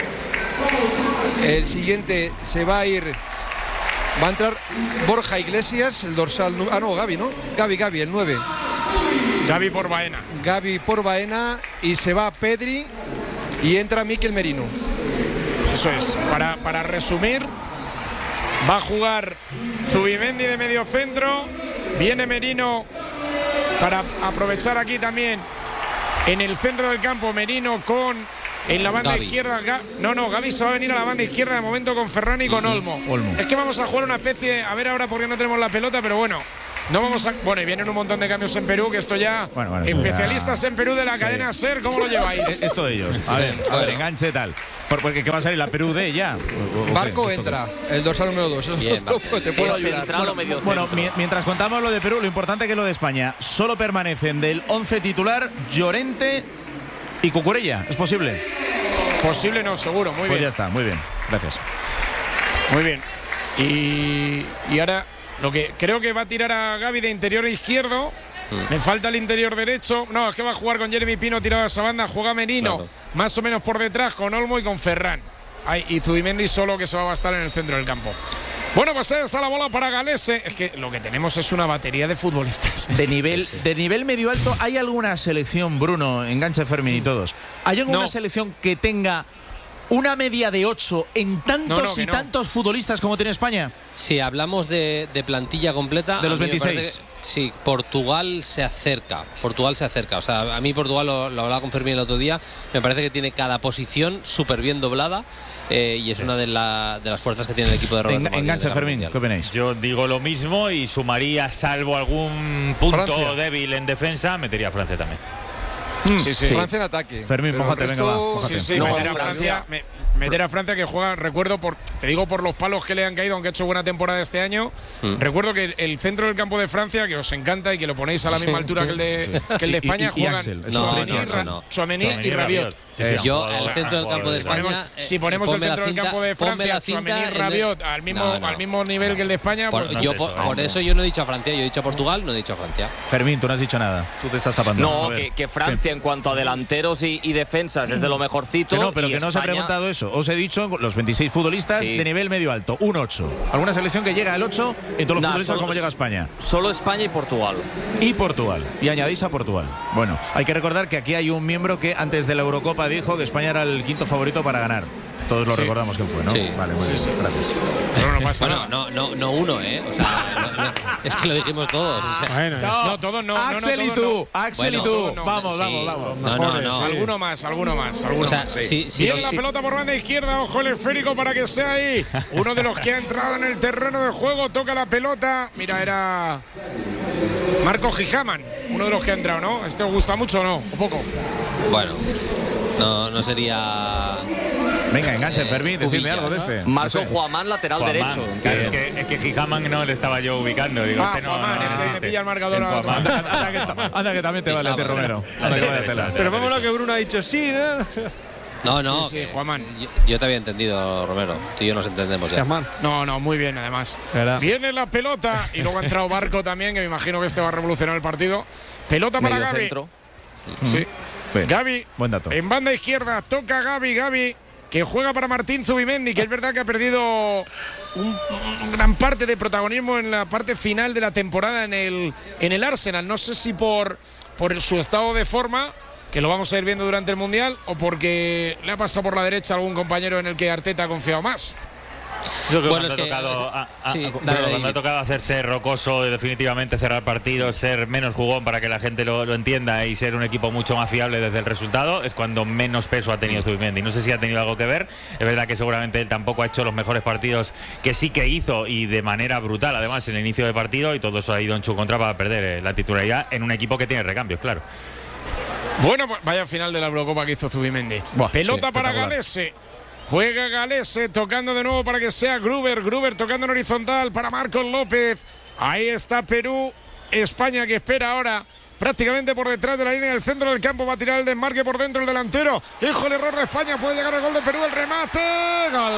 El siguiente se va a ir, va a entrar Borja Iglesias, el dorsal... Gavi, ¿no? Gavi, el 9. Gavi por Baena. Gavi por Baena y se va Pedri y entra Mikel Merino. Eso es, para resumir, va a jugar Zubimendi de medio centro. Viene Merino para aprovechar aquí también en el centro del campo. Merino en la banda izquierda. Gavi se va a venir a la banda izquierda de momento con Ferran y con Olmo. Es que vamos a jugar una especie, a ver ahora porque no tenemos la pelota, pero bueno. No vamos a. Bueno, y vienen un montón de cambios en Perú, que esto ya. Especialistas en Perú de la cadena SER, ¿cómo lo lleváis? Esto de ellos. A ver, enganche tal. Porque ¿qué va a salir la Perú D ya? Barco entra, el dorsal número 2. Te puedo ayudar. Bueno, mientras contamos lo de Perú, lo importante que es lo de España. Solo permanecen del 11 titular Llorente y Cucurella. ¿Es posible? Posible no, seguro. Muy bien. Pues ya está, muy bien. Gracias. Muy bien. Y ahora. Lo que creo que va a tirar a Gavi de interior izquierdo. Me falta el interior derecho. No, es que va a jugar con Jeremy Pino tirado a esa banda. Juega Merino, más o menos por detrás, con Olmo y con Ferran. Y Zubimendi solo, que se va a bastar en el centro del campo. Bueno, pues ahí está la bola para Galese. Es que lo que tenemos es una batería de futbolistas. De nivel medio alto, ¿hay alguna selección, Bruno, enganche Fermín y todos? ¿Hay alguna selección que tenga una media de 8 en tantos tantos futbolistas como tiene España? Si hablamos de plantilla completa, de los 26. Sí, Portugal se acerca. O sea, a mí Portugal, lo hablaba con Fermín el otro día, me parece que tiene cada posición súper bien doblada. Y es una de las fuerzas que tiene el equipo de Roberto. Engancha, Fermín, ¿qué opináis? Yo digo lo mismo y sumaría, salvo algún punto débil en defensa, metería a Francia también. Francia en ataque. Fermín, mójate, venga, va. Meter a Francia, que juega, recuerdo, te digo por los palos que le han caído, aunque ha hecho buena temporada este año. Recuerdo que el centro del campo de Francia, que os encanta y que lo ponéis a la misma altura que el de España, juegan Tchouaméni y Rabiot. Yo, el centro del campo de España. Si ponemos el centro del campo de Francia, Tchouaméni y Rabiot al mismo nivel que el de España. Por eso yo no he dicho a Francia, yo he dicho a Portugal, no he dicho a Francia. Fermín, tú no has dicho nada. Tú te estás tapando. No, que Francia, en cuanto a delanteros y defensas, es de lo mejorcito. No, pero que no os he preguntado eso. Os he dicho los 26 futbolistas de nivel medio alto, un 8. ¿Alguna selección que llega al 8 en todos los futbolistas como llega a España? Solo España y Portugal. Y añadís a Portugal. Bueno, hay que recordar que aquí hay un miembro que antes de la Eurocopa dijo que España era el quinto favorito para ganar. Todos lo recordamos que fue, ¿no? Sí. Vale, muy bien. Gracias. Pero no pasa nada. No uno, ¿eh? O sea, es que lo dijimos todos. O sea, no, todos no. Axel y tú. Vamos. No. Alguno más. Viene la pelota por banda izquierda. Ojo el esférico para que sea ahí. Uno de los que ha entrado en el terreno de juego. Toca la pelota. Mira, era Marco Gijaman. Uno de los que ha entrado, ¿no? ¿Este os gusta mucho o no? ¿Un poco? Bueno. No sería... Venga, enganche, Fermín, decidme algo de este. Marco Juamán, lateral derecho. Claro, es que Gijaman no le estaba yo ubicando. Digo, Juamán, me pilla el marcador. Anda que también te vale, Romero. Anda que vale tela. Pero vamos lo que Bruno ha dicho, sí, ¿no? No, sí, Juamán. Yo te había entendido, Romero. Tú y yo nos entendemos ya. No, muy bien, además. Viene la pelota y luego ha entrado Barco también, que me imagino que este va a revolucionar el partido. Pelota para Gavi. Centro. Sí. Bien. Gavi, buen dato. En banda izquierda, toca Gavi, que juega para Martín Zubimendi, que es verdad que ha perdido gran parte de protagonismo en la parte final de la temporada en el Arsenal. No sé si por su estado de forma, que lo vamos a ir viendo durante el Mundial, o porque le ha pasado por la derecha a algún compañero en el que Arteta ha confiado más. Yo creo que cuando ha tocado hacerse rocoso, definitivamente cerrar partidos, ser menos jugón para que la gente lo entienda y ser un equipo mucho más fiable desde el resultado, es cuando menos peso ha tenido Zubimendi. No sé si ha tenido algo que ver. Es verdad que seguramente él tampoco ha hecho los mejores partidos que sí que hizo, y de manera brutal además en el inicio del partido, y todo eso ha ido en su contra para perder la titularidad en un equipo que tiene recambios, claro. Bueno, pues vaya final de la Eurocopa que hizo Zubimendi. Pelota para Galese. Juega Galese, tocando de nuevo para que sea Gruber tocando en horizontal para Marcos López. Ahí está Perú. España, que espera ahora prácticamente por detrás de la línea del centro del campo. Va a tirar el desmarque por dentro el delantero. Hijo, el error de España. Puede llegar el gol de Perú. El remate. Gol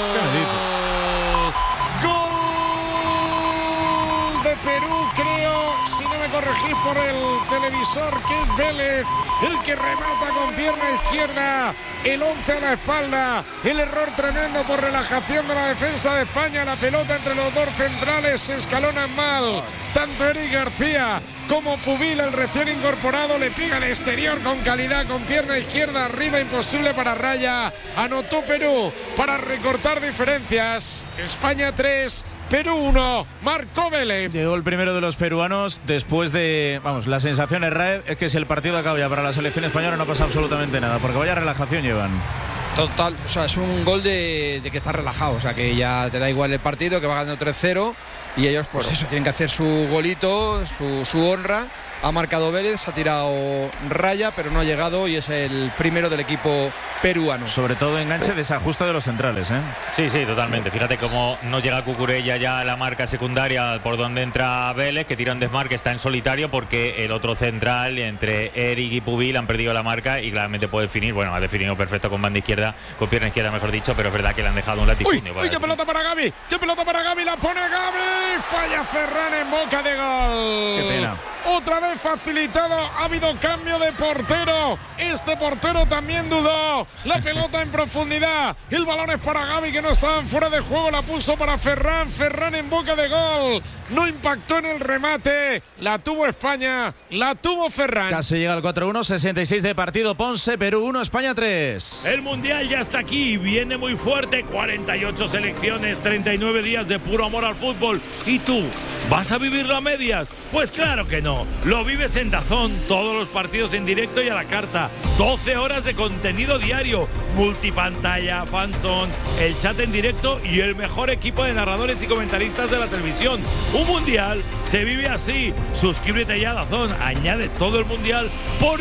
de Perú, creo, si no me corregís por el televisor, que es Vélez el que remata con pierna izquierda. El 11 a la espalda. El error tremendo por relajación de la defensa de España. La pelota entre los dos centrales se escalonan mal. Tanto Eric García como Pubil, el recién incorporado, le pega de exterior con calidad, con pierna izquierda arriba, imposible para Raya. Anotó Perú para recortar diferencias. España 3, Perú 1, marcó Vélez. Llegó el primero de los peruanos después de, la sensación es que si el partido acaba ya para la selección española no pasa absolutamente nada, porque vaya relajación llevan. Total, o sea, es un gol de que está relajado, o sea, que ya te da igual el partido, que va ganando 3-0 y ellos pues eso, tienen que hacer su golito, su honra. Ha marcado Vélez, ha tirado Raya, pero no ha llegado y es el primero del equipo peruano. Sobre todo enganche, desajuste de los centrales, ¿eh? Sí, totalmente. Fíjate cómo no llega Cucurella ya a la marca secundaria por donde entra Vélez, que tira un desmarque, está en solitario porque el otro central, entre Eric y Pubil, han perdido la marca y claramente puede definir. Bueno, ha definido perfecto con banda izquierda, con pierna izquierda, mejor dicho, pero es verdad que le han dejado un latifundio. ¡Uy, qué pelota para Gavi! ¡Qué pelota para Gavi! ¡La pone Gavi! ¡Falla Ferran en boca de gol! ¡Qué pena! Otra vez facilitado, ha habido cambio de portero. Este portero también dudó. La pelota en profundidad. El balón es para Gavi, que no estaba fuera de juego. La puso para Ferran. Ferran en boca de gol. No impactó en el remate. La tuvo España. La tuvo Ferran. Casi llega al 4-1, 66 de partido. Ponce, Perú 1, España 3. El Mundial ya está aquí. Viene muy fuerte. 48 selecciones, 39 días de puro amor al fútbol. ¿Y tú? ¿Vas a vivirlo a medias? Pues claro que no. Lo vives en DAZN, todos los partidos en directo y a la carta. 12 horas de contenido diario, multipantalla, fanzone, el chat en directo y el mejor equipo de narradores y comentaristas de la televisión. Un mundial se vive así. Suscríbete ya a DAZN, añade todo el mundial por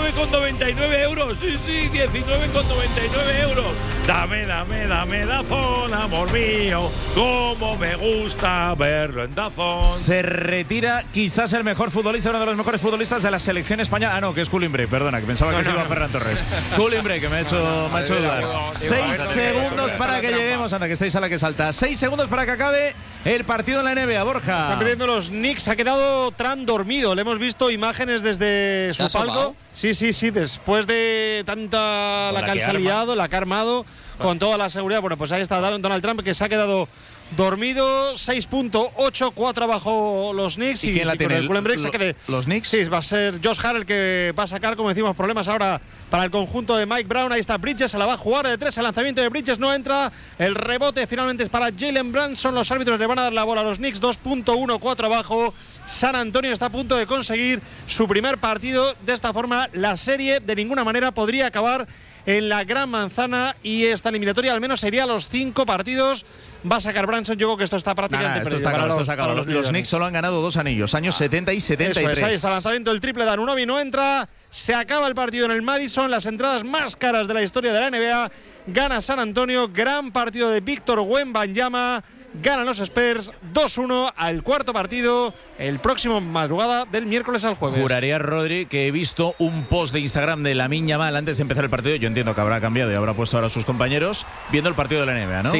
19,99 euros. Sí, 19,99 euros. Dame DAZN, amor mío, como me gusta verlo en DAZN. Se retira quizás el mejor futbolista, uno de los mejores futbolistas de la selección española. Ah, no, que es Coulimbray, perdona, que pensaba que se iba a Ferran Torres. Coulimbray, que me ha hecho dudar. 6 segundos para que lleguemos. Anda, que estáis a la que salta. 6 segundos para que acabe el partido en la NBA, Borja. Están perdiendo los Knicks. Ha quedado Trump dormido. Le hemos visto imágenes desde su palco. Sí. Después de tanta la que se ha liado, la que ha armado, con toda la seguridad. Bueno, pues ahí está Donald Trump, que se ha quedado dormido. 6.8, 4 abajo los Knicks. ¿Y quién la tiene? ¿Los Knicks? Sí, va a ser Josh Hart el que va a sacar, como decimos, problemas ahora para el conjunto de Mike Brown. Ahí está Bridges, se la va a jugar de 3. El lanzamiento de Bridges no entra. El rebote finalmente es para Jalen Brunson. Los árbitros le van a dar la bola a los Knicks. 2.1, 4 abajo. San Antonio está a punto de conseguir su primer partido. De esta forma, la serie de ninguna manera podría acabar en la Gran Manzana, y esta eliminatoria al menos sería los 5 partidos. Va a sacar Branson. Yo creo que esto está prácticamente esto perdido. Está claro, está claro. Los Knicks solo han ganado 2 anillos, años 70 y 73. Eso es, ahí está el lanzamiento del triple de Anunoby, no entra. Se acaba el partido en el Madison, las entradas más caras de la historia de la NBA. Gana San Antonio, gran partido de Víctor Wembanyama. Ganan los Spurs 2-1 al cuarto partido, el próximo madrugada del miércoles al jueves. Juraría, Rodri, que he visto un post de Instagram de Lamine Yamal antes de empezar el partido. Yo entiendo que habrá cambiado y habrá puesto ahora a sus compañeros viendo el partido de la NBA, ¿no? Sí,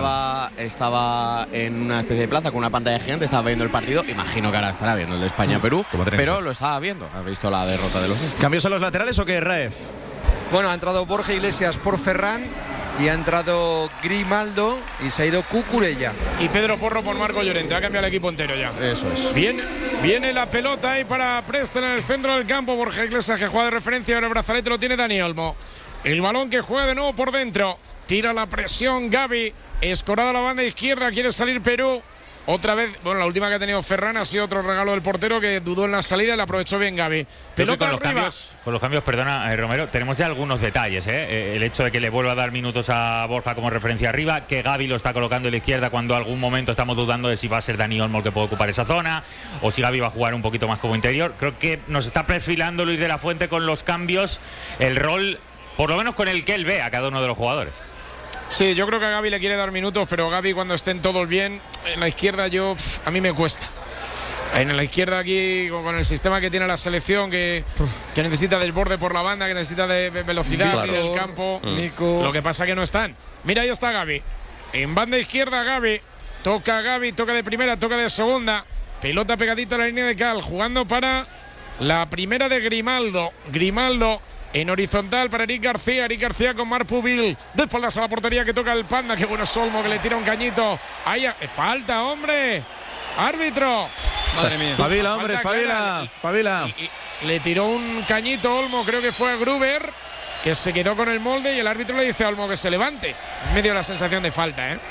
estaba en una especie de plaza con una pantalla gigante, estaba viendo el partido. Imagino que ahora estará viendo el de España-Perú, pero lo estaba viendo. ¿Has visto la derrota de los Knicks? ¿Cambios en los laterales o qué, Raez? Bueno, ha entrado Borja Iglesias por Ferran y ha entrado Grimaldo y se ha ido Cucurella. Y Pedro Porro por Marco Llorente. Ha cambiado el equipo entero ya. Eso es. Viene la pelota ahí para Preston en el centro del campo. Borja Iglesias, que juega de referencia, pero el brazalete lo tiene Dani Olmo. El balón que juega de nuevo por dentro. Tira la presión Gavi. Escorada a la banda izquierda. Quiere salir Perú. Otra vez, bueno, la última que ha tenido Ferran ha sido otro regalo del portero que dudó en la salida y la aprovechó bien Gavi. Pelota arriba. Con los cambios, perdona, Romero, tenemos ya algunos detalles, ¿eh? El hecho de que le vuelva a dar minutos a Borja como referencia arriba, que Gavi lo está colocando en la izquierda cuando algún momento estamos dudando de si va a ser Dani Olmo el que puede ocupar esa zona o si Gavi va a jugar un poquito más como interior. Creo que nos está perfilando Luis de la Fuente con los cambios, el rol, por lo menos con el que él ve a cada uno de los jugadores. Sí, yo creo que a Gavi le quiere dar minutos, pero Gavi cuando estén todos bien, en la izquierda a mí me cuesta. En la izquierda aquí, con el sistema que tiene la selección, que necesita desborde por la banda, que necesita de velocidad en el campo. Lo que pasa que no están. Mira, ahí está Gavi. En banda izquierda Gavi, toca de primera, toca de segunda. Pelota pegadita a la línea de cal, jugando para la primera de Grimaldo. Grimaldo en horizontal para Eric García con Marc Pubil. De espaldas a la portería que toca el Panda. Qué bueno es Olmo, que le tira un cañito. Ahí falta, hombre. Árbitro. Madre mía. Pavila, hombre, pavila. Le tiró un cañito Olmo, creo que fue a Gruber, que se quedó con el molde y el árbitro le dice a Olmo que se levante. En medio de la sensación de falta, ¿eh?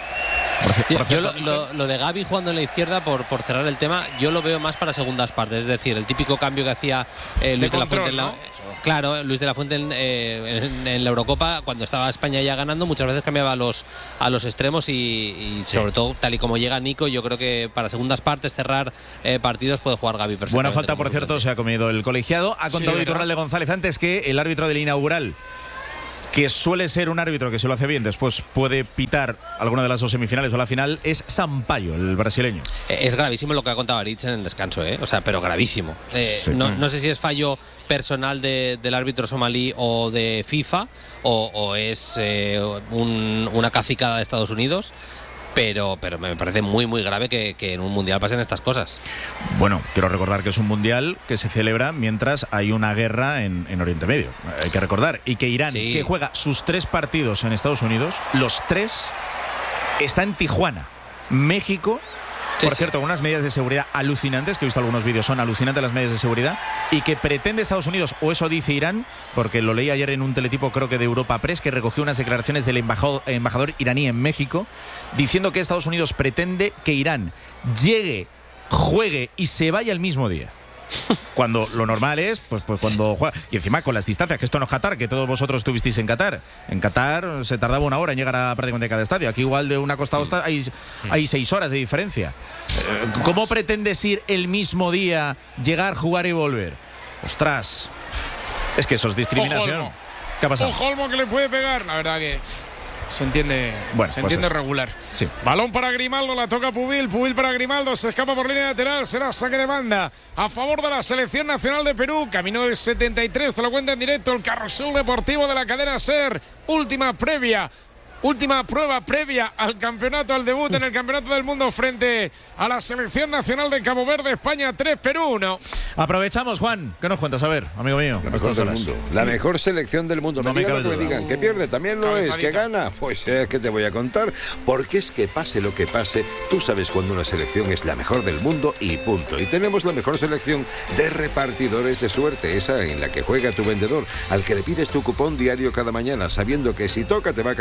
Yo lo de Gavi jugando en la izquierda, por cerrar el tema, yo lo veo más para segundas partes. Es decir, el típico cambio que hacía Luis de la Fuente Luis de la Fuente en la Eurocopa, cuando estaba España ya ganando, muchas veces cambiaba a los extremos y sobre todo, tal y como llega Nico, yo creo que para segundas partes, cerrar partidos, puede jugar Gavi perfectamente. Buena falta, por cierto, se ha comido el colegiado. Ha contado Iturralde González antes que el árbitro del inaugural, que suele ser un árbitro que, si lo hace bien, después puede pitar alguna de las 2 semifinales o la final, es Sampaio, el brasileño. Es gravísimo lo que ha contado Aritz en el descanso, ¿eh? O sea, pero gravísimo. No sé si es fallo personal del árbitro somalí o de FIFA o es una cacicada de Estados Unidos. Pero me parece muy, muy grave que en un mundial pasen estas cosas. Bueno, quiero recordar que es un mundial que se celebra mientras hay una guerra en Oriente Medio. Hay que recordar. Y que Irán, que juega sus 3 partidos en Estados Unidos, los 3 está en Tijuana. México, por cierto, unas medidas de seguridad alucinantes, que he visto algunos vídeos, son alucinantes las medidas de seguridad, y que pretende Estados Unidos, o eso dice Irán, porque lo leí ayer en un teletipo, creo que de Europa Press, que recogió unas declaraciones del embajador iraní en México, diciendo que Estados Unidos pretende que Irán llegue, juegue y se vaya el mismo día. Cuando lo normal es, pues cuando juega. Y encima con las distancias, que esto no es Qatar, que todos vosotros estuvisteis en Qatar. En Qatar se tardaba 1 hora en llegar a prácticamente cada estadio. Aquí igual de una costa a otra hay 6 horas de diferencia. ¿Cómo pretendes ir el mismo día, llegar, jugar y volver? Ostras, es que eso es discriminación. ¿Qué ha pasado? Ojo Olmo, que le puede pegar. La verdad que se entiende, regular. Sí. Balón para Grimaldo, la toca Pubil para Grimaldo, se escapa por línea lateral, será saque de banda a favor de la selección nacional de Perú. Caminó el 73, te lo cuenta en directo el carrusel deportivo de la cadena SER. Última prueba previa al campeonato, al debut en el Campeonato del Mundo frente a la selección nacional de Cabo Verde. España 3, Perú 1. Aprovechamos, Juan. ¿Qué nos cuentas? A ver, amigo mío. La mejor del mundo. La mejor selección del mundo. No me digan lo que me digan. ¿Que pierde? También lo es. ¿Que gana? Pues ¿qué te voy a contar? Porque es que pase lo que pase, tú sabes cuando una selección es la mejor del mundo y punto. Y tenemos la mejor selección de repartidores de suerte, esa en la que juega tu vendedor, al que le pides tu cupón diario cada mañana, sabiendo que si toca te va a cambiar la vida.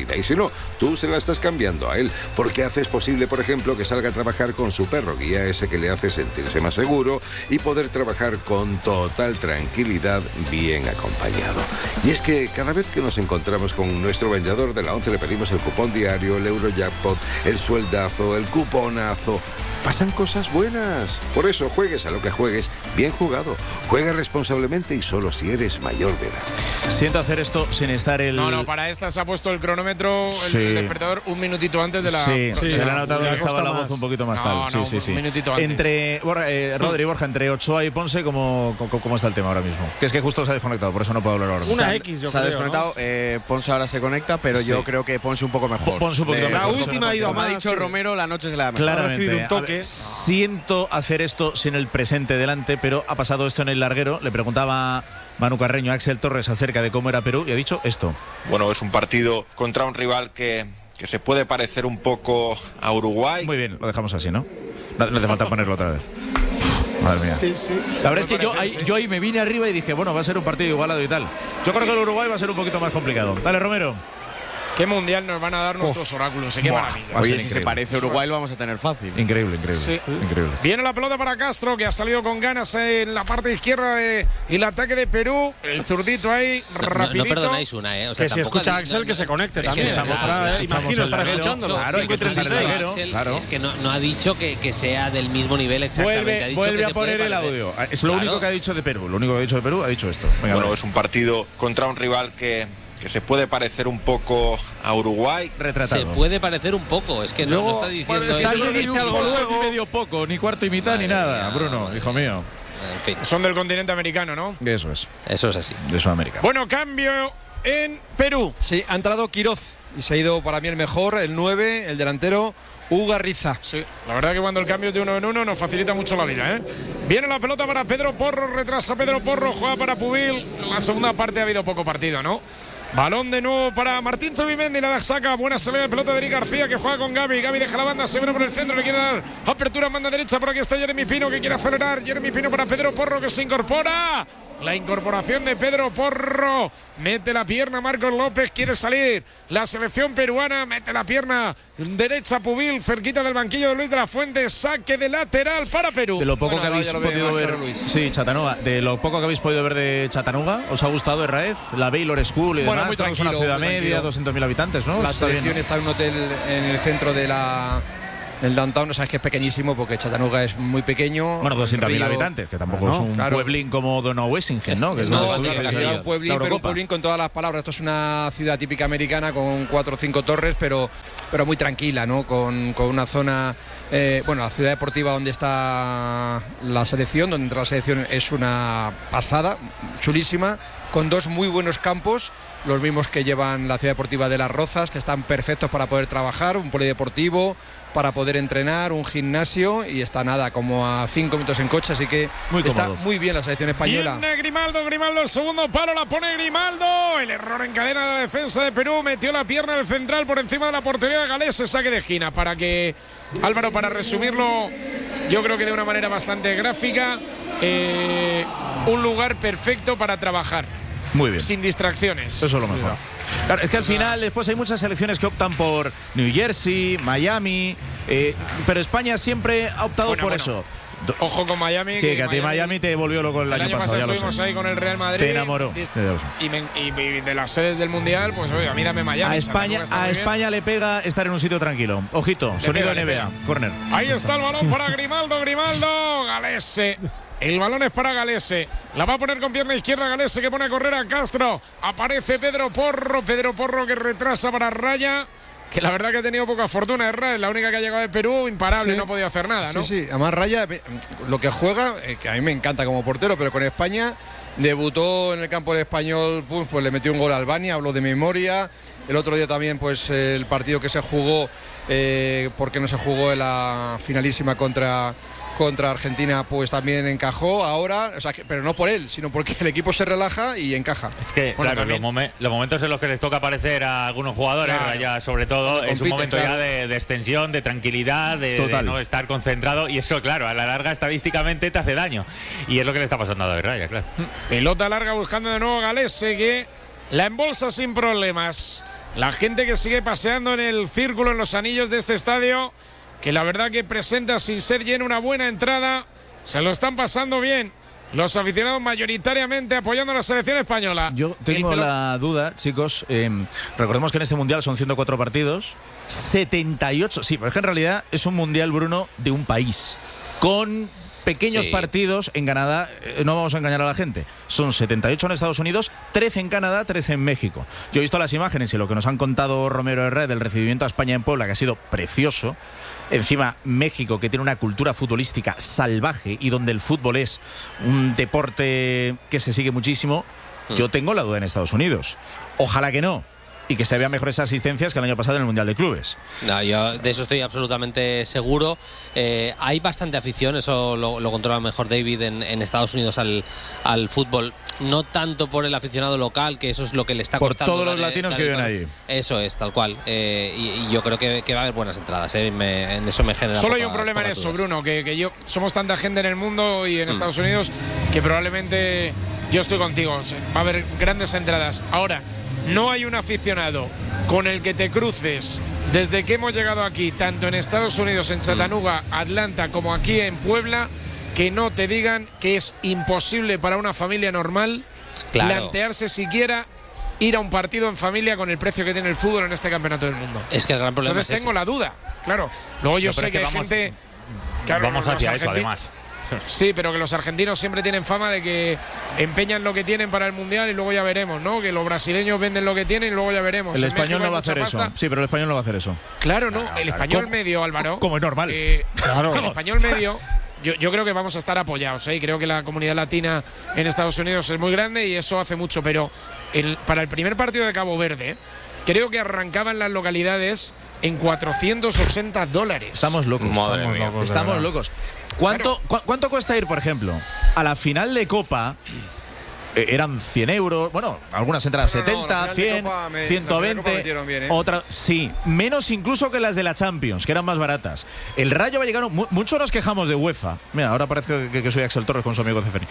vida. Y si no, tú se la estás cambiando a él, porque haces posible, por ejemplo, que salga a trabajar con su perro guía, ese que le hace sentirse más seguro y poder trabajar con total tranquilidad, bien acompañado. Y es que cada vez que nos encontramos con nuestro vendedor de la 11 le pedimos el cupón diario, el Eurojackpot, el sueldazo, el cuponazo. Pasan cosas buenas. Por eso, juegues a lo que juegues, bien jugado. Juega responsablemente y solo si eres mayor de edad. Siento hacer esto sin estar el... No, para esta se ha puesto el cronómetro, el despertador, un minutito antes de la... Sí, se le ha notado que estaba la voz un poquito más tal. Sí. Un minutito antes. Entre, Rodri, Borja, entre Ochoa y Ponce, ¿cómo está el tema ahora mismo? Que es que justo se ha desconectado, por eso no puedo hablar ahora. Una X, yo creo. Se ha desconectado, ¿no? Ponce ahora se conecta, pero yo creo que Ponce un poco mejor. Ponce un poquito mejor. La última ha ido como más. ha dicho Romero, la noche se la da mejor. Claramente. Siento hacer esto sin el presente delante, pero ha pasado esto en el larguero. Le preguntaba Manu Carreño a Axel Torres acerca de cómo era Perú y ha dicho esto. Bueno, es un partido contra un rival que se puede parecer un poco a Uruguay. Muy bien, lo dejamos así, ¿no? No hace falta ponerlo otra vez. Madre mía. Sí. La verdad es que yo ahí me vine arriba y dije, bueno, va a ser un partido igualado y tal. Yo creo que el Uruguay va a ser un poquito más complicado. Dale, Romero. ¿Qué mundial nos van a dar nuestros oráculos? ¡Qué maravilla! Oye, si se parece a Uruguay lo vamos a tener fácil. Increíble. Sí. Increíble. Viene la pelota para Castro, que ha salido con ganas en la parte izquierda y el ataque de Perú. El zurdito ahí, rapidito. No perdonáis una, ¿eh? O sea, que si escucha a Axel, que se conecte también. Imagino estar escuchando. Claro, es que no ha dicho que sea del mismo nivel exactamente. Vuelve a poner el audio. Es lo único que ha dicho de Perú. Lo único que ha dicho de Perú ha dicho esto. Venga, bueno, es un partido contra un rival que se puede parecer un poco a Uruguay. Retratado. Se puede parecer un poco, es que no está diciendo dice algo luego. Ni medio poco, ni cuarto y mitad, ni nada. Bruno, hijo mío. En fin. Son del continente americano, ¿no? Eso es. Eso es así. De Sudamérica. Bueno, cambio en Perú. Sí, ha entrado Quiroz y se ha ido para mí el mejor, el 9, el delantero Ugarriza. Sí, la verdad que cuando el cambio es de 1 en 1 nos facilita mucho la vida, ¿eh? Viene la pelota para Pedro Porro, retrasa Pedro Porro, juega para Pubil. En la segunda parte ha habido poco partido, ¿no? Balón de nuevo para Martín Zubimendi, la saca, buena salida de pelota de Eric García que juega con Gaby. Gaby deja la banda, se viene por el centro, le quiere dar apertura, banda derecha, por aquí está Jeremy Pino que quiere acelerar. Jeremy Pino para Pedro Porro que se incorpora. La incorporación de Pedro Porro. Mete la pierna Marcos López, quiere salir. La selección peruana mete la pierna derecha Pubil, cerquita del banquillo de Luis de la Fuente. Saque de lateral para Perú. De lo poco que habéis podido ver, sí, Chattanooga. De lo poco que habéis podido ver de Chattanooga, ¿os ha gustado Herraez? La Baylor School y demás. Muy tranquilo, es una ciudad media, 200.000 habitantes, ¿no? La selección está en un hotel en el centro de el downtown, no sabes que es pequeñísimo porque Chattanooga es muy pequeño. Bueno, 200.000 habitantes, que tampoco es un pueblín como Donaueschingen, ¿no? Que es un pueblín con todas las palabras. Esto es una ciudad típica americana con 4 o 5 torres, pero muy tranquila, ¿no? Con una zona, la ciudad deportiva donde está la selección, donde entra la selección es una pasada, chulísima, con 2 muy buenos campos, los mismos que llevan la ciudad deportiva de Las Rozas, que están perfectos para poder trabajar, un polideportivo para poder entrenar, un gimnasio, y está nada, como a 5 minutos en coche, así que está muy bien la selección española. Viene Grimaldo, el segundo palo, la pone Grimaldo, el error en cadena de la defensa de Perú, metió la pierna del central por encima de la portería de Galés, saque de esquina, para que, Álvaro, para resumirlo, yo creo que de una manera bastante gráfica, un lugar perfecto para trabajar. Muy bien. Sin distracciones. Eso es lo mejor. Claro, es que al final después hay muchas selecciones que optan por New Jersey, Miami, pero España siempre ha optado por eso. Ojo con Miami. Sí, que a ti Miami te volvió loco el año pasado. Estuvimos ahí con el Real Madrid. Te enamoró. Y de las sedes del Mundial, pues oye, a mí dame Miami. A España le pega estar en un sitio tranquilo. Ojito, sonido NBA, córner. Ahí está el balón para Grimaldo, Galese. El balón es para Galese. La va a poner con pierna izquierda Galese, que pone a correr a Castro. Aparece Pedro Porro que retrasa para Raya, que la verdad que ha tenido poca fortuna. Es la única que ha llegado de Perú, imparable, no podía hacer nada, ¿no? Sí, además Raya, lo que juega, que a mí me encanta como portero, pero con España debutó en el campo del Español, pues le metió un gol a Albania, habló de memoria. El otro día también, pues el partido que se jugó, porque no se jugó en la finalísima contra Argentina, pues también encajó ahora, pero no por él, sino porque el equipo se relaja y encaja. Es que, claro, los momentos en los que les toca aparecer a algunos jugadores, ya sobre todo, es un momento ya de extensión, de tranquilidad, de no estar concentrado, y eso, claro, a la larga estadísticamente te hace daño. Y es lo que le está pasando a David Raya, claro. Pelota larga buscando de nuevo Galese, que la embolsa sin problemas. la gente que sigue paseando en el círculo, en los anillos de este estadio, que la verdad que presenta sin ser lleno una buena entrada, se lo están pasando bien. Los aficionados mayoritariamente apoyando a la selección española. Yo tengo la duda, chicos. Recordemos que en este mundial son 104 partidos, 78. Sí, pero es que en realidad es un mundial, Bruno, de un país. Con pequeños partidos en Canadá, no vamos a engañar a la gente. Son 78 en Estados Unidos, 13 en Canadá, 13 en México. Yo he visto las imágenes y lo que nos han contado Romero Herrera del recibimiento a España en Puebla, que ha sido precioso. Encima, México, que tiene una cultura futbolística salvaje y donde el fútbol es un deporte que se sigue muchísimo. Yo tengo la duda en Estados Unidos. Ojalá que no. Y que se vean mejores asistencias que el año pasado en el Mundial de Clubes. No, yo de eso estoy absolutamente seguro. Hay bastante afición, eso lo controla mejor David en Estados Unidos al fútbol. No tanto por el aficionado local, que eso es lo que le está costando. Por todos los latinos que viven ahí. Eso es, tal cual. Y yo creo que va a haber buenas entradas. En eso me genera. Solo hay un problema en eso, dudas. Bruno, que somos tanta gente en el mundo y en Estados Unidos que probablemente yo estoy contigo. Va a haber grandes entradas. Ahora, no hay un aficionado con el que te cruces desde que hemos llegado aquí, tanto en Estados Unidos, en Chattanooga, Atlanta, como aquí en Puebla, que no te digan que es imposible para una familia normal plantearse siquiera ir a un partido en familia con el precio que tiene el fútbol en este campeonato del mundo. Es que el gran problema Entonces tengo la duda, claro. Luego yo sé que hay gente... Claro, vamos hacia eso, además. Sí, pero que los argentinos siempre tienen fama de que empeñan lo que tienen para el Mundial y luego ya veremos, ¿no? Que los brasileños venden lo que tienen y luego ya veremos. El español no va a hacer eso. Sí, pero el español no va a hacer eso. Claro, no. El español medio, Álvaro. Como es normal. Claro. El español medio... Yo creo que vamos a estar apoyados, ¿eh? Y creo que la comunidad latina en Estados Unidos es muy grande y eso hace mucho, pero para el primer partido de Cabo Verde, creo que arrancaban las localidades en $480. Estamos locos. Estamos locos. ¿Cuánto cuesta ir, por ejemplo, a la final de Copa? Eran 100 euros, bueno, algunas entradas 70, 100, 120, otra, sí, menos incluso que las de la Champions, que eran más baratas. El Rayo Vallecano, muchos nos quejamos de UEFA. Mira, ahora parece que soy Axel Torres con su amigo Ceferi.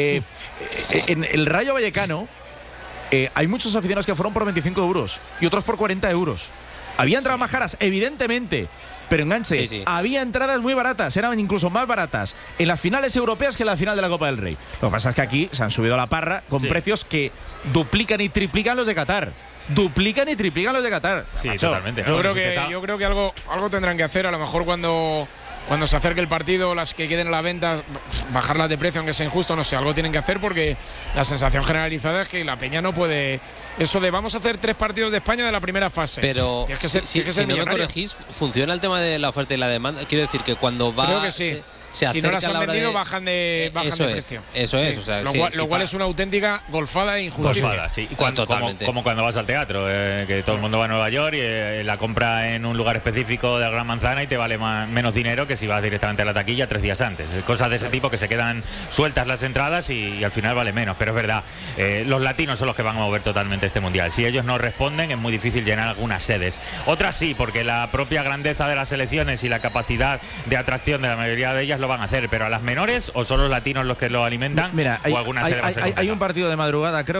En el Rayo Vallecano hay muchos aficionados que fueron por 25 euros y otros por 40 euros. Había entradas más caras, evidentemente, pero enganche, había entradas muy baratas, eran incluso más baratas en las finales europeas que en la final de la Copa del Rey. Lo que pasa es que aquí se han subido a la parra con precios que duplican y triplican los de Qatar. Sí, totalmente. Yo creo que algo tendrán que hacer, a lo mejor cuando se acerque el partido, las que queden a la venta, bajarlas de precio, aunque sea injusto, no sé, algo tienen que hacer, porque la sensación generalizada es que la Peña no puede... Eso de vamos a hacer 3 partidos de España de la primera fase. Pero si no me corregís, ¿funciona el tema de la oferta y la demanda? Quiero decir que cuando va... Creo que sí. Si no las han vendido, bajan de precio. Eso es. O sea, lo cual es una auténtica golfada e injusticia. Golfada, sí. Como cuando vas al teatro, que todo el mundo va a Nueva York y la compra en un lugar específico de la Gran Manzana y te vale menos dinero que si vas directamente a la taquilla 3 días antes. Cosas de ese tipo que se quedan sueltas las entradas y al final vale menos. Pero es verdad, los latinos son los que van a mover totalmente este mundial. Si ellos no responden, es muy difícil llenar algunas sedes. Otras sí, porque la propia grandeza de las selecciones y la capacidad de atracción de la mayoría de ellas lo van a hacer, pero a las menores o son los latinos los que lo alimentan. Mira, o alguna sede hay un partido de madrugada, creo